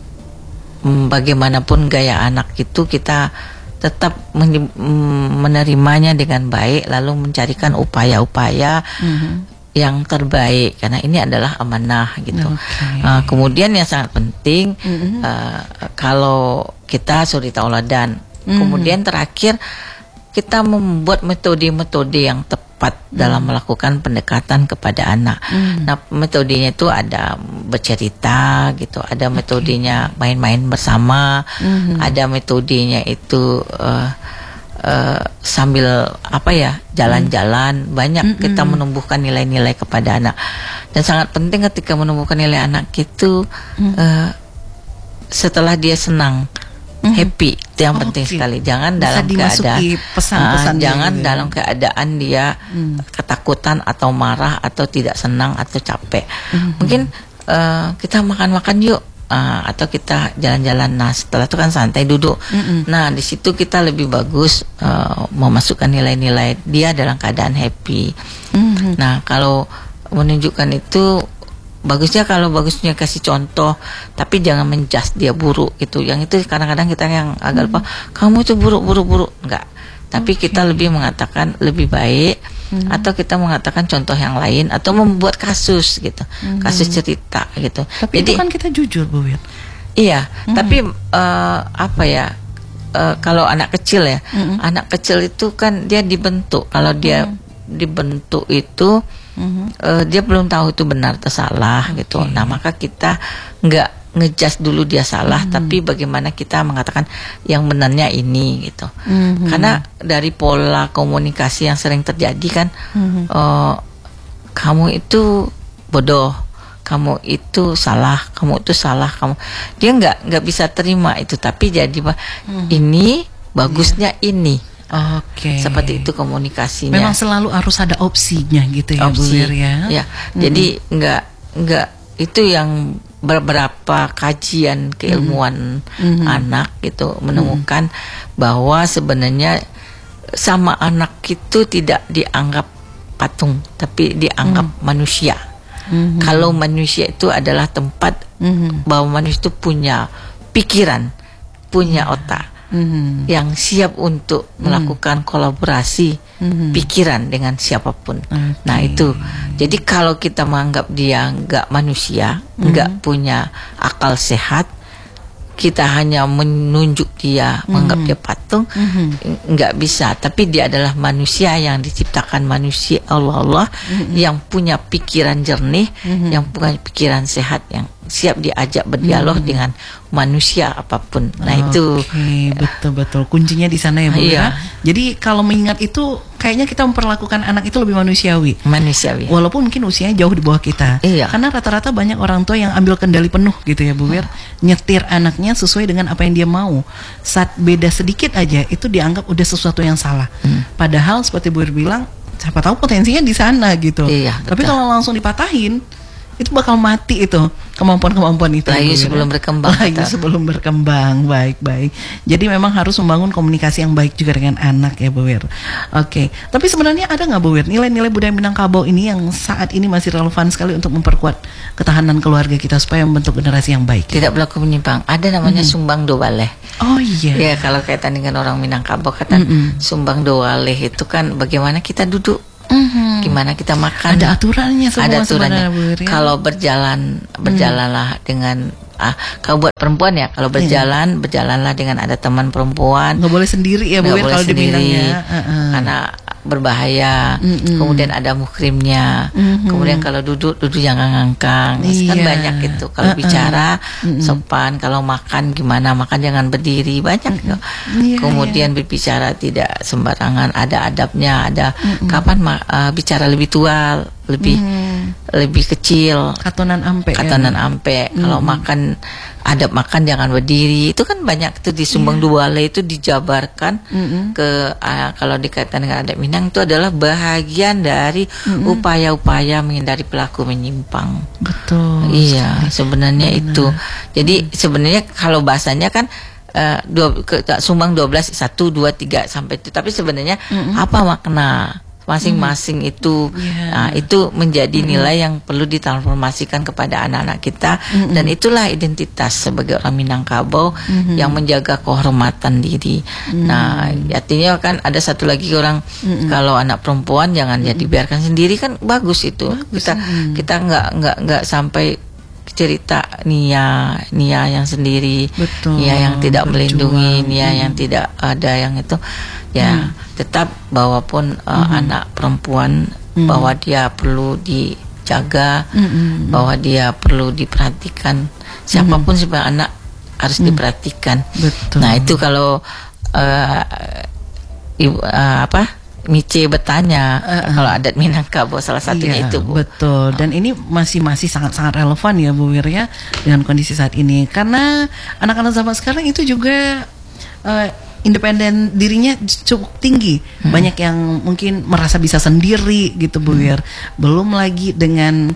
mm, bagaimanapun gaya anak itu kita tetap men- mm, menerimanya dengan baik, lalu mencarikan upaya-upaya yang terbaik, karena ini adalah amanah gitu.
Oke.
Uh, kemudian yang sangat penting,
Mhm.
uh, kalau kita suri tauladan,
Mhm.
kemudian terakhir kita membuat metode-metode yang tepat dalam melakukan pendekatan kepada anak. Nah, metodenya itu ada bercerita gitu, ada metodenya main-main bersama, ada metodenya itu uh, uh, sambil apa ya, jalan-jalan. Banyak kita menumbuhkan nilai-nilai kepada anak, dan sangat penting ketika menumbuhkan nilai anak itu uh, setelah dia senang, happy, itu yang
Oh,
penting
oke.
sekali. Jangan
Bisa
dalam
dimasuki
keadaan
pesan-pesan
ah,
dia
jangan
gitu ya.
dalam keadaan dia ketakutan atau marah atau tidak senang atau capek. Mungkin eh, kita makan-makan yuk, ah, atau kita jalan-jalan. Nah, setelah itu kan santai duduk. Nah, di situ kita lebih bagus eh, memasukkan nilai-nilai dia dalam keadaan happy.
Mhm.
Nah, kalau menunjukkan itu bagusnya kalau bagusnya kasih contoh, tapi jangan menjudge dia buruk gitu. Yang itu kadang-kadang kita yang agak lupa, kamu itu buruk buruk buruk enggak. Tapi okay. kita lebih mengatakan lebih baik, hmm. atau kita mengatakan contoh yang lain, atau membuat kasus gitu, hmm. kasus cerita gitu.
Tapi
Jadi,
itu kan kita jujur, Bu Wir.
Iya, hmm. tapi uh, apa ya? Uh, kalau anak kecil ya, hmm. anak kecil itu kan dia dibentuk. Kalau dia hmm. dibentuk itu, hmm. uh, dia belum tahu itu benar atau salah okay. gitu. Nah, maka kita nggak ngejudge dulu dia salah, hmm. tapi bagaimana kita mengatakan yang benarnya ini gitu. Hmm. Karena dari pola komunikasi yang sering terjadi kan, hmm. uh, kamu itu bodoh, kamu itu salah, kamu itu salah, kamu dia nggak nggak bisa terima itu, tapi jadi hmm. ini bagusnya yeah. ini.
Oke. Okay.
Seperti itu komunikasinya.
Memang selalu harus ada opsinya gitu ya,
Opsi,
Bu Wir ya.
Ya. Hmm. Jadi nggak nggak itu yang beberapa kajian keilmuan mm-hmm. anak gitu menemukan mm-hmm. bahwa sebenarnya sama anak itu tidak dianggap patung, tapi dianggap mm-hmm. manusia. Mm-hmm. Kalau manusia itu adalah tempat mm-hmm. bahwa manusia itu punya pikiran, punya yeah. otak, mm-hmm. yang siap untuk mm-hmm. melakukan kolaborasi mm-hmm. pikiran dengan siapapun. Okay. Nah itu. Jadi kalau kita menganggap dia nggak manusia, nggak mm-hmm. punya akal sehat, kita hanya menunjuk dia, mm-hmm. menganggap dia patung, mm-hmm. nggak bisa. Tapi dia adalah manusia yang diciptakan manusia Allah Allah mm-hmm. yang punya pikiran jernih, mm-hmm. yang punya pikiran sehat, yang siap diajak berdialog mm-hmm. dengan manusia apapun. Nah okay, itu
betul-betul kuncinya di sana ya Bu
iya.
ya. Jadi kalau mengingat itu kayaknya kita memperlakukan anak itu lebih manusiawi.
Manusiawi.
Walaupun mungkin usianya jauh di bawah kita.
Iya.
Karena rata-rata banyak orang tua yang ambil kendali penuh gitu ya Bu Wir, hmm. nyetir anaknya sesuai dengan apa yang dia mau. Saat beda sedikit aja itu dianggap udah sesuatu yang salah. Hmm. Padahal seperti Bu Wir bilang, siapa tahu potensinya di sana gitu.
Iya,
tapi kalau langsung dipatahin itu bakal mati itu kemampuan-kemampuan itu.
Layu sebelum berkembang.
Layu sebelum berkembang, baik-baik. Jadi memang harus membangun komunikasi yang baik juga dengan anak ya Bu Wir. Oke, tapi sebenarnya ada nggak Bu Wir nilai-nilai budaya Minangkabau ini yang saat ini masih relevan sekali untuk memperkuat ketahanan keluarga kita supaya membentuk generasi yang baik?
Tidak berlaku menyimpang. Ada namanya hmm. sumbang doaleh.
Oh iya.
Ya kalau kaitan dengan orang Minangkabau kata hmm. sumbang doaleh itu kan bagaimana kita duduk. Mm-hmm. Gimana kita makan?
Ada aturannya semua.
Ada aturannya.
Ya?
Kalau berjalan, berjalanlah mm. dengan ah, kalau buat perempuan ya, kalau berjalan, yeah. berjalanlah dengan ada teman perempuan.
Nggak boleh sendiri ya Bu, kalau dibilangnya. Uh-uh.
Karena berbahaya. Mm-hmm. Kemudian ada muhrimnya. Mm-hmm. Kemudian kalau duduk, duduk jangan ngangkang. Yeah. Kan banyak gitu. Kalau uh-uh. bicara mm-hmm. sopan, kalau makan gimana? Makan jangan berdiri, banyak mm-hmm. gitu. Yeah, Kemudian yeah. berbicara tidak sembarangan, ada adabnya, ada mm-hmm. kapan uh, bicara lebih tua, lebih mm. lebih kecil.
Katonan ampe.
Katonan
ya?
ampe. Mm. Kalau makan adab makan jangan berdiri. Itu kan banyak itu di Sumbang yeah. Duale itu dijabarkan mm-hmm. ke uh, kalau dikaitkan dengan adat Minang itu adalah bahagian dari mm-hmm. upaya-upaya menghindari pelaku menyimpang.
Betul.
Iya, sebenarnya benar. Itu. Jadi mm. sebenarnya kalau bahasanya kan uh, dua, ke, Sumbang dua belas satu dua tiga sampai itu. Tapi sebenarnya mm-hmm. apa makna masing-masing mm. itu yeah. nah, itu menjadi mm. nilai yang perlu ditransformasikan kepada anak-anak kita mm-hmm. dan itulah identitas sebagai orang Minangkabau mm-hmm. yang menjaga kehormatan diri. Mm. Nah, artinya kan ada satu lagi orang mm-hmm. kalau anak perempuan jangan mm-hmm. ya dibiarkan sendiri kan bagus itu. Bagus, kita mm. kita nggak nggak nggak sampai cerita Nia Nia yang sendiri, betul, Nia yang tidak berjuang. melindungi, Nia hmm. yang tidak ada yang itu ya hmm. tetap bahwa pun uh, hmm. anak perempuan hmm. bahwa dia perlu dijaga, hmm. bahwa dia perlu diperhatikan, siapapun hmm. sebagai anak harus hmm. diperhatikan. Betul. Nah itu kalau uh, ibu uh, apa Mice bertanya uh, uh. kalau adat Minangkabau salah satunya
iya,
itu Bu.
Betul. Dan ini masih masih sangat sangat relevan ya Bu Wir ya dengan kondisi saat ini karena anak-anak zaman sekarang itu juga uh, independen dirinya cukup tinggi. Hmm. Banyak yang mungkin merasa bisa sendiri gitu Bu Wir. Hmm. Belum lagi dengan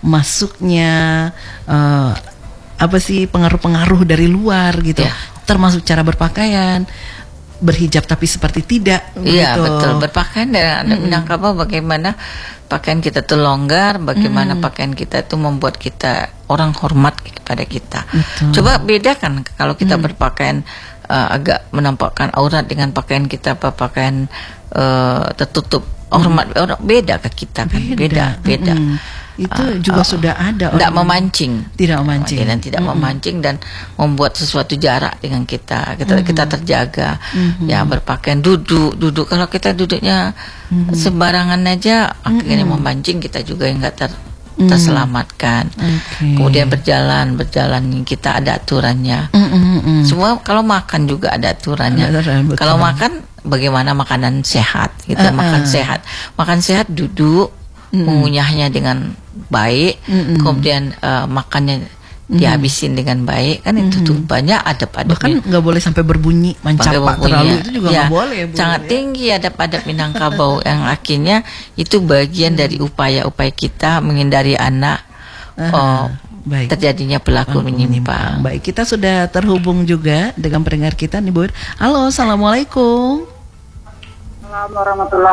masuknya uh, apa sih pengaruh-pengaruh dari luar gitu. Yeah. Termasuk cara berpakaian. berhijab tapi seperti tidak.
Iya
begitu.
betul, berpakaian dan ada
Mm-mm.
Minangkabau bagaimana pakaian kita tuh longgar, bagaimana
Mm.
pakaian kita tuh membuat kita orang hormat kepada kita.
Betul.
Coba bedakan kalau kita
Mm.
berpakaian uh, agak menampakkan aurat dengan pakaian kita berpakaian uh, tertutup hormat, orang beda ke kita kan, beda beda.
Mm-mm. Itu
Uh,
juga
uh,
sudah ada.
Tidak
orang-
memancing,
Tidak memancing.
dan tidak
Mm-mm.
memancing dan membuat sesuatu jarak dengan kita. Kita kita terjaga.
Mhm.
Ya berpakaian duduk, duduk. Kalau kita duduknya sembarangan aja, akhirnya memancing kita juga yang nggak ter, terselamatkan.
Oke.
Kemudian berjalan, berjalan kita ada aturannya.
Mm-mm-mm.
Semua kalau makan juga ada aturannya.
Ada aturan, betul.
Kalau makan bagaimana makanan sehat, gitu.
Uh-uh.
Makan sehat, makan sehat duduk, mengunyahnya dengan baik,
Mm-mm.
kemudian eh, makannya dihabisin dengan baik, kan itu tuh banyak adab-adabnya.
Bahkan nggak boleh sampai berbunyi,
Pakai
mencapa
bumbunya.
terlalu itu juga
Ya,
nggak boleh. Bu,
sangat
ya.
tinggi adab-adab Minangkabau yang akhirnya itu bagian dari upaya-upaya kita menghindari anak
Aha,
oh,
baik.
terjadinya perilaku
Lampu
menyimpang.
Baik, kita sudah terhubung juga dengan pendengar kita nih Bu. Halo, assalamualaikum.
Assalamualaikum warahmatullahi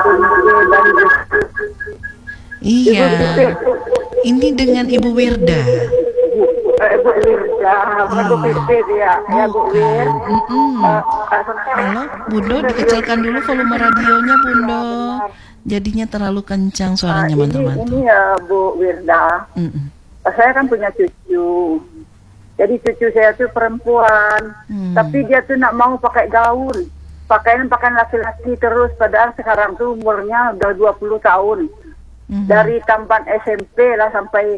wabarakatuh.
Iya, ini dengan Ibu Wirda.
Eh, Bu Wirda, Bu Pipit ya, ya Bu Wir.
Mm-mm. Halo, Bundo, dikecilkan dulu volume radionya, Bundo. Jadinya terlalu kencang suaranya,
ini,
teman-teman.
ini ya Bu Wirda.
Mm-mm.
Saya kan punya cucu. Jadi cucu saya tuh perempuan,
Hmm.
tapi dia tuh nak mau pakai gaun. Pakaian pakaian laki-laki terus, padahal sekarang tuh umurnya udah dua puluh tahun.
Mhm.
Dari tampan S M P lah sampai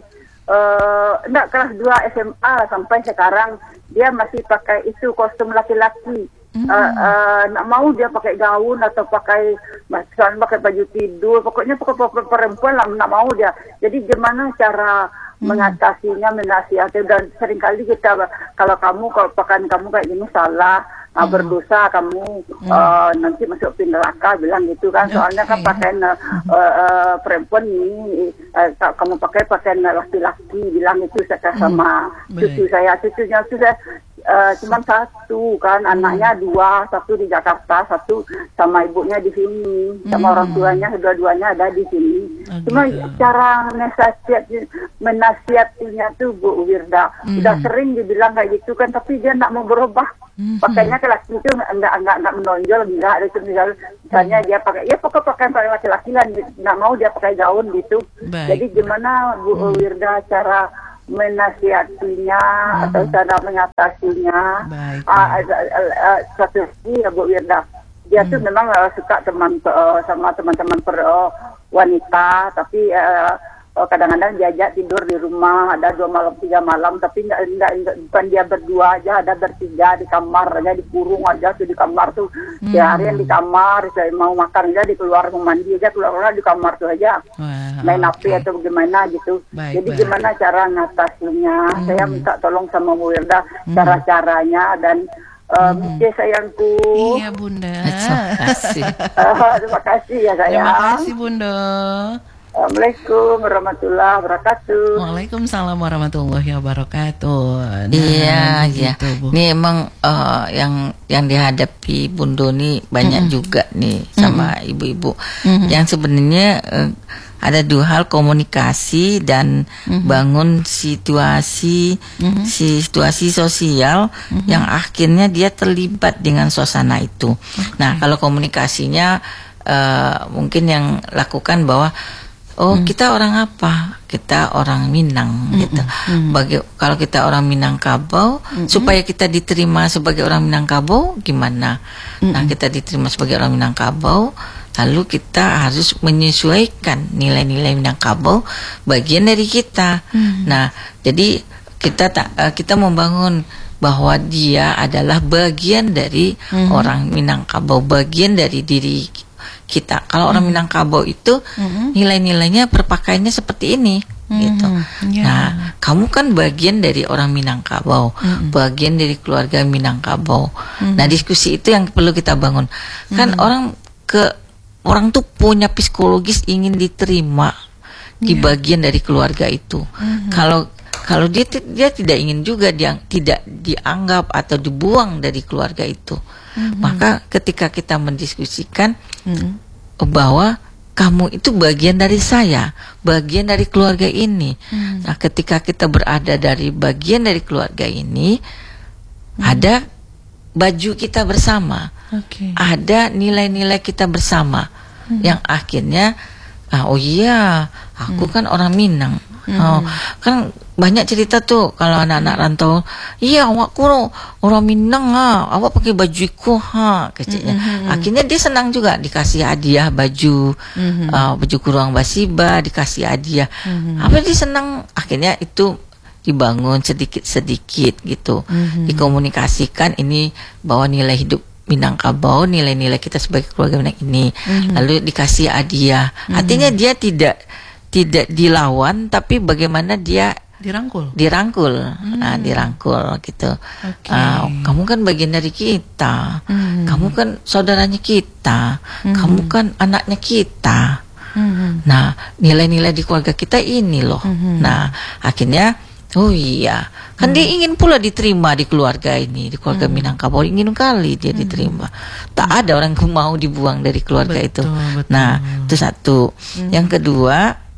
eh enggak kelas dua S M A lah sampai sekarang dia masih pakai itu kostum laki-laki.
Mhm.
Eh, eh, nak mau dia pakai gaun atau pakai misalnya pakai baju tidur, pokoknya pokok perempuan lah nak mau dia. Jadi gimana cara mengatasinya, menasihati, dan seringkali kita kalau kamu kalau pakaian kamu kayak gini salah, nah, berdosa kamu eh, nanti masuk neraka bilang gitu kan. Soalnya kan
Oke.
pakaian eh, eh, perempuan ini eh, ka- kamu pakai pakaian laki-laki bilang itu saya sama
Baik.
cucu saya. Cucunya itu saya eh, cuma satu kan, anaknya dua, satu di Jakarta, satu sama ibunya di sini, sama
Hmm.
orang tuanya dua-duanya ada di sini.
Oh,
Cuma
gitu.
cara menasihat menasihatinya tuh Bu Wirda udah sering dibilang kayak gitu kan, tapi dia nggak mau berubah. Pakainya ke laki itu nggak nggak nggak nggak menonjol, nggak ada misalnya, misalnya dia pakai ya pokok pakaian pakai laki-laki lah, nggak mau dia pakai gaun gitu.
Baik.
Jadi gimana Bu Wirda cara menasihatinya atau cara mengatasinya?
Baik,
Ah, ah, ah, ah, satu lagi ya Bu Wirda, dia tuh memang uh, suka teman uh, sama teman-teman per uh, wanita, tapi uh, uh, kadang-kadang diajak tidur di rumah, ada dua malam tiga malam, tapi enggak, enggak, enggak bukan dia berdua aja, ada bertiga di kamar aja, dikurung aja tuh di kamar tuh seharian di kamar. Saya mau makan aja di keluar, mau mandi aja keluar di kamar tuh aja,
Wah,
main H P
oke.
atau gimana gitu.
Baik,
Jadi
baik.
gimana cara ngatasinya? Saya minta tolong sama Bu Wirda cara-caranya, dan uh, Miss sayangku.
Iya, Bunda.
Terima kasih.
Ah, terima kasih ya sayang.
Terima kasih, Bunda.
Assalamualaikum warahmatullahi wabarakatuh.
Waalaikumsalam warahmatullahi wabarakatuh. Nah,
Iya, iya.
begitu, Bu.
Ini emang eh, yang yang dihadapi Bundo nih banyak juga nih sama ibu-ibu. Yang sebenarnya eh, ada dua hal, komunikasi dan bangun situasi situasi sosial yang akhirnya dia terlibat dengan suasana itu. Nah, kalau komunikasinya eh, mungkin yang lakukan bahwa oh kita orang apa? Kita orang Minang gitu. Bagi kalau kita orang Minangkabau, supaya kita diterima sebagai orang Minangkabau gimana? Nah, kita diterima sebagai orang Minangkabau, lalu kita harus menyesuaikan nilai-nilai Minangkabau bagian dari kita. Nah, jadi kita tak eh, kita membangun bahwa dia adalah bagian dari orang Minangkabau, bagian dari diri kita. Kalau orang Minangkabau itu nilai-nilainya berpakaiannya seperti ini gitu.
Ya.
Nah, kamu kan bagian dari orang Minangkabau, bagian dari keluarga Minangkabau. Nah, diskusi itu yang perlu kita bangun. Kan orang ke orang tuh punya psikologis ingin diterima di bagian dari keluarga itu. Kalau kalau dia dia tidak ingin juga dia tidak dianggap atau dibuang dari keluarga itu, mm-hmm. maka ketika kita mendiskusikan mm-hmm. bahwa kamu itu bagian dari saya, bagian dari keluarga ini. Mm-hmm. Nah, ketika kita berada dari bagian dari keluarga ini, mm-hmm. ada baju kita bersama, okay. ada nilai-nilai kita bersama, mm-hmm. yang akhirnya, ah, oh iya, aku mm-hmm. kan orang Minang. Hmm. Oh, kan banyak cerita tuh kalau anak-anak rantau, iya awakku orang Minang ha, awak pakai bajuku ha, kecilnya. Hmm. Akhirnya dia senang juga dikasih hadiah baju, hmm. uh, baju kurung basiba, dikasih hadiah. Hmm. Apa dia senang? Akhirnya itu dibangun sedikit-sedikit gitu, hmm. dikomunikasikan ini bahwa nilai hidup Minangkabau, nilai-nilai kita sebagai keluarga Minang ini, hmm. lalu dikasih hadiah. Hmm. Artinya dia tidak tidak dilawan, tapi bagaimana dia
dirangkul,
dirangkul, hmm. nah, dirangkul gitu. Okay. Uh, kamu kan bagian dari kita, hmm. kamu kan saudaranya kita, hmm. kamu kan anaknya kita. Hmm. Nah, nilai-nilai di keluarga kita ini loh. Hmm. Nah, akhirnya, oh iya, kan hmm. dia ingin pula diterima di keluarga ini, di keluarga hmm. Minangkabau, ingin kali dia hmm. diterima. Tak hmm. ada orang yang mau dibuang dari keluarga betul, itu. Betul. Nah, itu satu. Hmm. Yang kedua,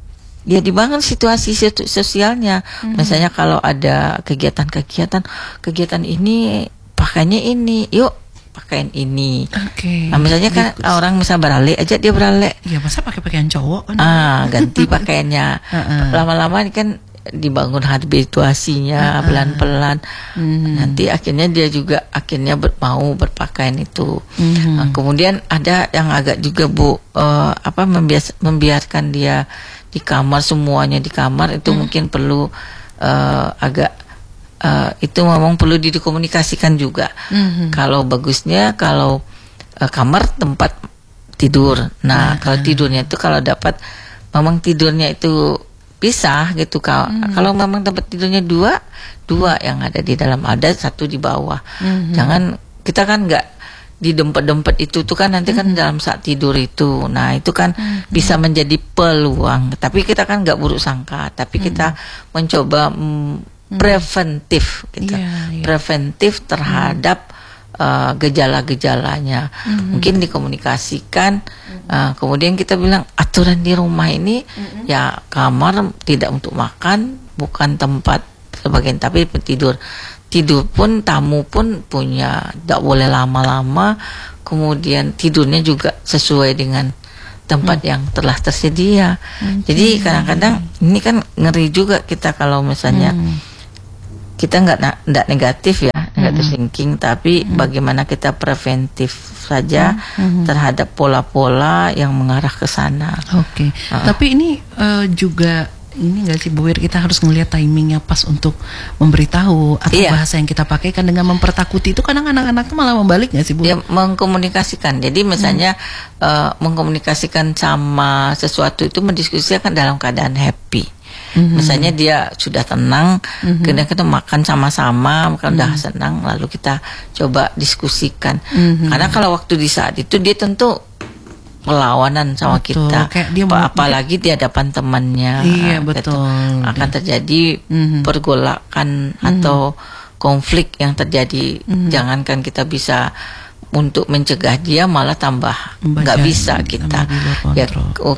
ya dibangun situasi sosialnya. Mm-hmm. Misalnya kalau ada kegiatan-kegiatan, kegiatan ini pakainya ini, yuk pakaian ini. Oke. Okay. Nah, misalnya kan gitu. Orang misal beralek, aja dia beralek.
Ya masa pakai pakaian cowok kan?
Ah, ganti pakaiannya. uh-uh. Lama-lama kan dibangun habituasinya, uh-uh. pelan-pelan. Mm-hmm. Nanti akhirnya dia juga akhirnya ber, mau berpakaian itu. Mm-hmm. Nah, kemudian ada yang agak juga bu, uh, apa membias, membiarkan dia di kamar, semuanya di kamar itu hmm. mungkin perlu uh, agak uh, itu memang perlu dikomunikasikan juga. Hmm. Kalau bagusnya kalau uh, kamar tempat tidur. Nah, hmm. kalau tidurnya itu kalau dapat memang tidurnya itu pisah gitu. Kalau hmm. kalau memang tempat tidurnya dua, dua yang ada di dalam, ada satu di bawah. Hmm. Jangan kita kan nggak di dempet-dempet itu tuh kan nanti kan mm-hmm. dalam saat tidur itu, nah itu kan mm-hmm. bisa menjadi peluang. Tapi kita kan nggak buruk sangka, tapi mm-hmm. kita mencoba mm, preventif, gitu. yeah, yeah. preventif terhadap mm-hmm. uh, gejala-gejalanya. Mm-hmm. Mungkin dikomunikasikan, mm-hmm. uh, kemudian kita bilang aturan di rumah ini mm-hmm. ya kamar tidak untuk makan, bukan tempat sebagian, tapi tidur. Tidur pun, tamu pun punya, tidak boleh lama-lama. Kemudian tidurnya juga sesuai dengan tempat hmm. yang telah tersedia. Hmm. Jadi kadang-kadang ini kan ngeri juga kita kalau misalnya hmm. kita nggak nggak negatif ya, negatif hmm. thinking, tapi hmm. bagaimana kita preventif saja hmm. terhadap pola-pola yang mengarah ke sana.
Oke. Okay. Uh. Tapi ini uh, juga ini nggak sih Bu Wir, kita harus ngelihat timingnya pas untuk memberitahu atau iya. bahasa yang kita pakai kan dengan mempertakuti itu kadang anak-anak malah membalik nggak sih Bu?
Ya, mengkomunikasikan. Jadi misalnya hmm. uh, mengkomunikasikan sama sesuatu itu mendiskusikan dalam keadaan happy. Mm-hmm. Misalnya dia sudah tenang, mm-hmm. kemudian kita makan sama-sama, kalau mm-hmm. udah senang, lalu kita coba diskusikan. Mm-hmm. Karena kalau waktu di saat itu dia tentu perlawanan sama betul. Kita, kayak dia Apa, apalagi di hadapan temannya,
iya betul,
akan terjadi mm-hmm. pergolakan mm-hmm. atau konflik yang terjadi. Mm-hmm. Jangankan kita bisa untuk mencegah, dia malah tambah nggak bisa kita. Ya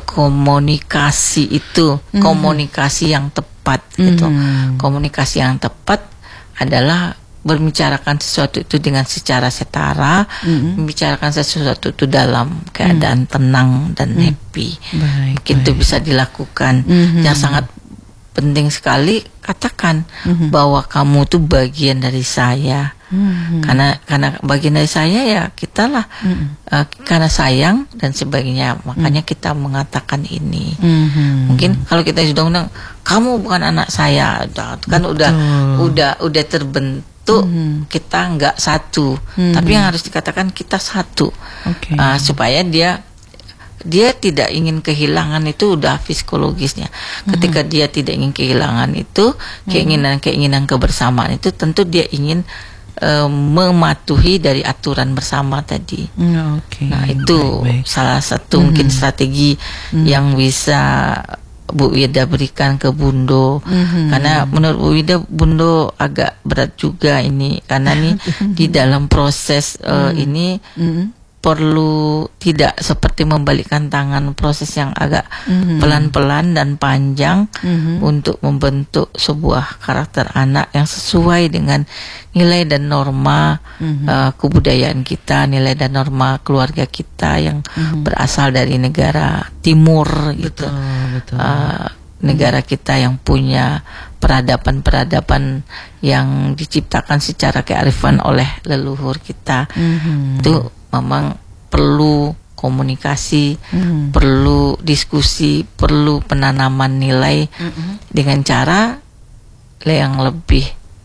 komunikasi itu, mm-hmm. komunikasi yang tepat mm-hmm. gitu. Komunikasi yang tepat adalah membicarakan sesuatu itu dengan secara setara, mm-hmm. membicarakan sesuatu itu dalam keadaan mm. tenang dan mm. happy. Baik, Mungkin baik. Itu bisa dilakukan. Mm-hmm. Yang sangat penting sekali katakan mm-hmm. bahwa kamu tuh bagian dari saya. Mm-hmm. Karena karena bagian dari saya ya kita lah. Mm-hmm. Uh, karena sayang dan sebagainya, makanya mm. kita mengatakan ini. Mm-hmm. Mungkin kalau kita sudah undang, kamu bukan anak saya, kan Betul. udah udah udah terbentuk. Mm-hmm. Kita nggak satu, mm-hmm. tapi yang harus dikatakan kita satu, okay. uh, supaya dia dia tidak ingin kehilangan itu udah psikologisnya. Mm-hmm. Ketika dia tidak ingin kehilangan itu, keinginan-keinginan kebersamaan itu, tentu dia ingin uh, mematuhi dari aturan bersama tadi. Mm, okay. Nah itu baik, baik. salah satu mm-hmm. mungkin strategi mm-hmm. yang bisa Bu Wida berikan ke Bundo. Mm-hmm. Karena menurut Bu Wida, Bundo agak berat juga ini, karena nih di dalam proses uh, mm-hmm. ini mm-hmm. perlu tidak seperti membalikkan tangan, proses yang agak mm-hmm. pelan-pelan dan panjang mm-hmm. untuk membentuk sebuah karakter anak yang sesuai dengan nilai dan norma mm-hmm. uh, kebudayaan kita, nilai dan norma keluarga kita yang mm-hmm. berasal dari negara timur gitu.
Betul, betul.
Uh, negara kita yang punya peradaban-peradaban yang diciptakan secara kearifan oleh leluhur kita. Mm-hmm. Itu memang perlu komunikasi, mm-hmm. perlu diskusi, perlu penanaman nilai mm-hmm. dengan cara yang lebih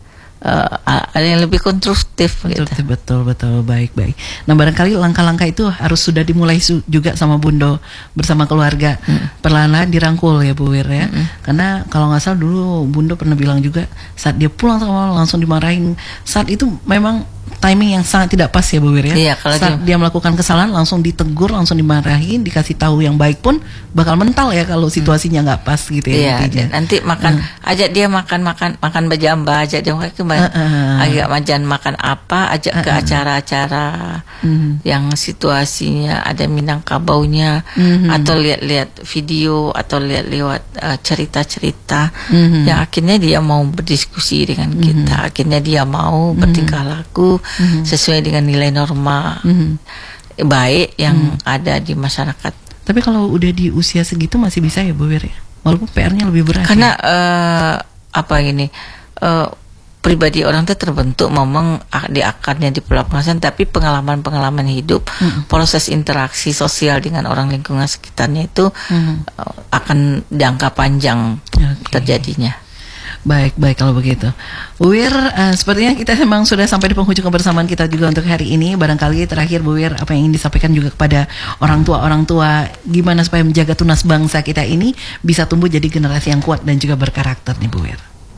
uh, yang lebih konstruktif.
Betul,
gitu.
betul, betul, baik, baik. Nah, barangkali langkah-langkah itu harus sudah dimulai su- juga sama Bundo bersama keluarga, mm. perlahan-lahan dirangkul ya Bu Wir ya. Mm-hmm. Karena kalau nggak salah dulu Bundo pernah bilang juga saat dia pulang sama langsung dimarahin. Saat itu memang timing yang sangat tidak pas ya Bu Wir ya.
Iya, kalau
saat dia, dia melakukan kesalahan langsung ditegur, langsung dimarahin, dikasih tahu yang baik pun bakal mental ya kalau situasinya nggak pas gitu ya.
Iya, nanti makan, uh. ajak dia makan makan makan bajamba, ajak dia makan uh, uh. agak majan makan apa, ajak uh, uh. ke acara-acara uh. yang situasinya ada Minangkabaunya, uh. atau lihat-lihat video atau lihat lewat uh, cerita-cerita uh. yang akhirnya dia mau berdiskusi dengan uh. kita, akhirnya dia mau uh. bertingkah laku Mm-hmm. sesuai dengan nilai norma mm-hmm. baik yang mm. ada di masyarakat.
Tapi kalau udah di usia segitu masih bisa ya Bu Wir ya, walaupun P R-nya lebih berat.
Karena
ya?
uh, apa ini uh, pribadi orang itu terbentuk memang di akarnya di pelaksanaan, tapi pengalaman-pengalaman hidup, mm. proses interaksi sosial dengan orang lingkungan sekitarnya itu mm. uh, akan jangka panjang okay. terjadinya.
Baik, baik kalau begitu. Bu Wir, uh, sepertinya kita memang sudah sampai di penghujung kebersamaan kita juga untuk hari ini. Barangkali terakhir Bu Wir, apa yang ingin disampaikan juga kepada orang tua-orang tua, gimana supaya menjaga tunas bangsa kita ini bisa tumbuh jadi generasi yang kuat dan juga berkarakter nih Bu Wir?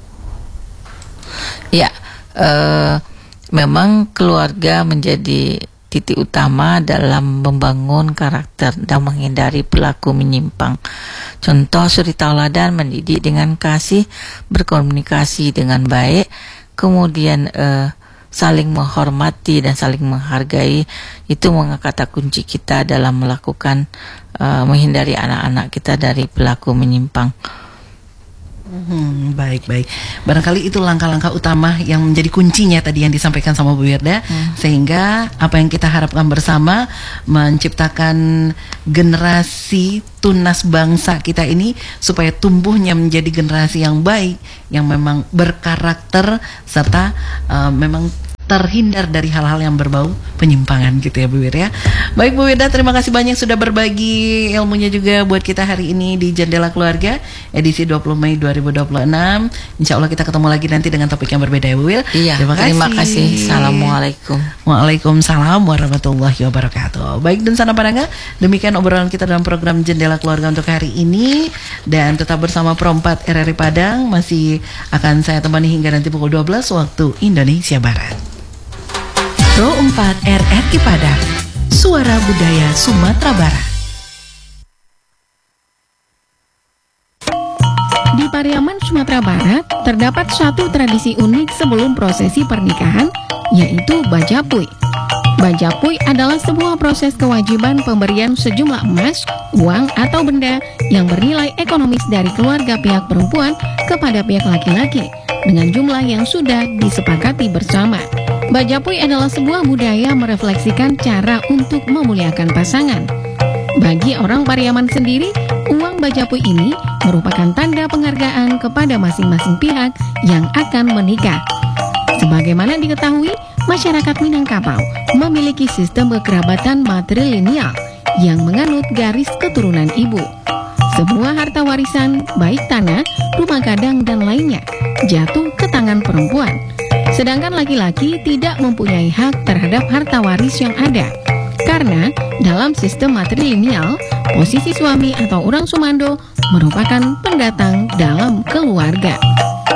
Ya, uh, memang keluarga menjadi titik utama dalam membangun karakter dan menghindari perilaku menyimpang. Contoh suri tauladan mendidik dengan kasih, berkomunikasi dengan baik, kemudian eh, saling menghormati dan saling menghargai, itu kata kunci kita dalam melakukan eh, menghindari anak-anak kita dari perilaku menyimpang.
Hmm, baik, baik. Barangkali itu langkah-langkah utama yang menjadi kuncinya tadi yang disampaikan sama Bu Wirda, hmm. sehingga apa yang kita harapkan bersama menciptakan generasi tunas bangsa kita ini supaya tumbuhnya menjadi generasi yang baik, yang memang berkarakter serta uh, memang terhindar dari hal-hal yang berbau penyimpangan gitu ya Bu Wir ya. Baik Bu Wirda, terima kasih banyak sudah berbagi ilmunya juga buat kita hari ini di Jendela Keluarga edisi dua puluh Mei dua ribu dua puluh enam. Insya Allah kita ketemu lagi nanti dengan topik yang berbeda ya Bu Wir.
Iya, terima kasih. Terima kasih. Assalamualaikum.
Waalaikumsalam warahmatullahi wabarakatuh. Baik dan sana pendengar, demikian obrolan kita dalam program Jendela Keluarga untuk hari ini, dan tetap bersama Pro empat R R I Padang, masih akan saya temani hingga nanti pukul dua belas waktu Indonesia Barat. Pro empat R R I Padang, suara budaya Sumatera Barat.
Di Pariaman, Sumatera Barat, terdapat satu tradisi unik sebelum prosesi pernikahan, yaitu Bajapui. Bajapui adalah sebuah proses kewajiban pemberian sejumlah emas, uang, atau benda yang bernilai ekonomis dari keluarga pihak perempuan kepada pihak laki-laki dengan jumlah yang sudah disepakati bersama. Bajapui adalah sebuah budaya merefleksikan cara untuk memuliakan pasangan. Bagi orang Pariaman sendiri, uang Bajapui ini merupakan tanda penghargaan kepada masing-masing pihak yang akan menikah. Sebagaimana diketahui, masyarakat Minangkabau memiliki sistem kekerabatan matrilineal yang menganut garis keturunan ibu. Semua harta warisan, baik tanah, rumah gadang, dan lainnya, jatuh ke tangan perempuan. Sedangkan laki-laki tidak mempunyai hak terhadap harta waris yang ada. Karena dalam sistem matrilineal, posisi suami atau orang sumando merupakan pendatang dalam keluarga.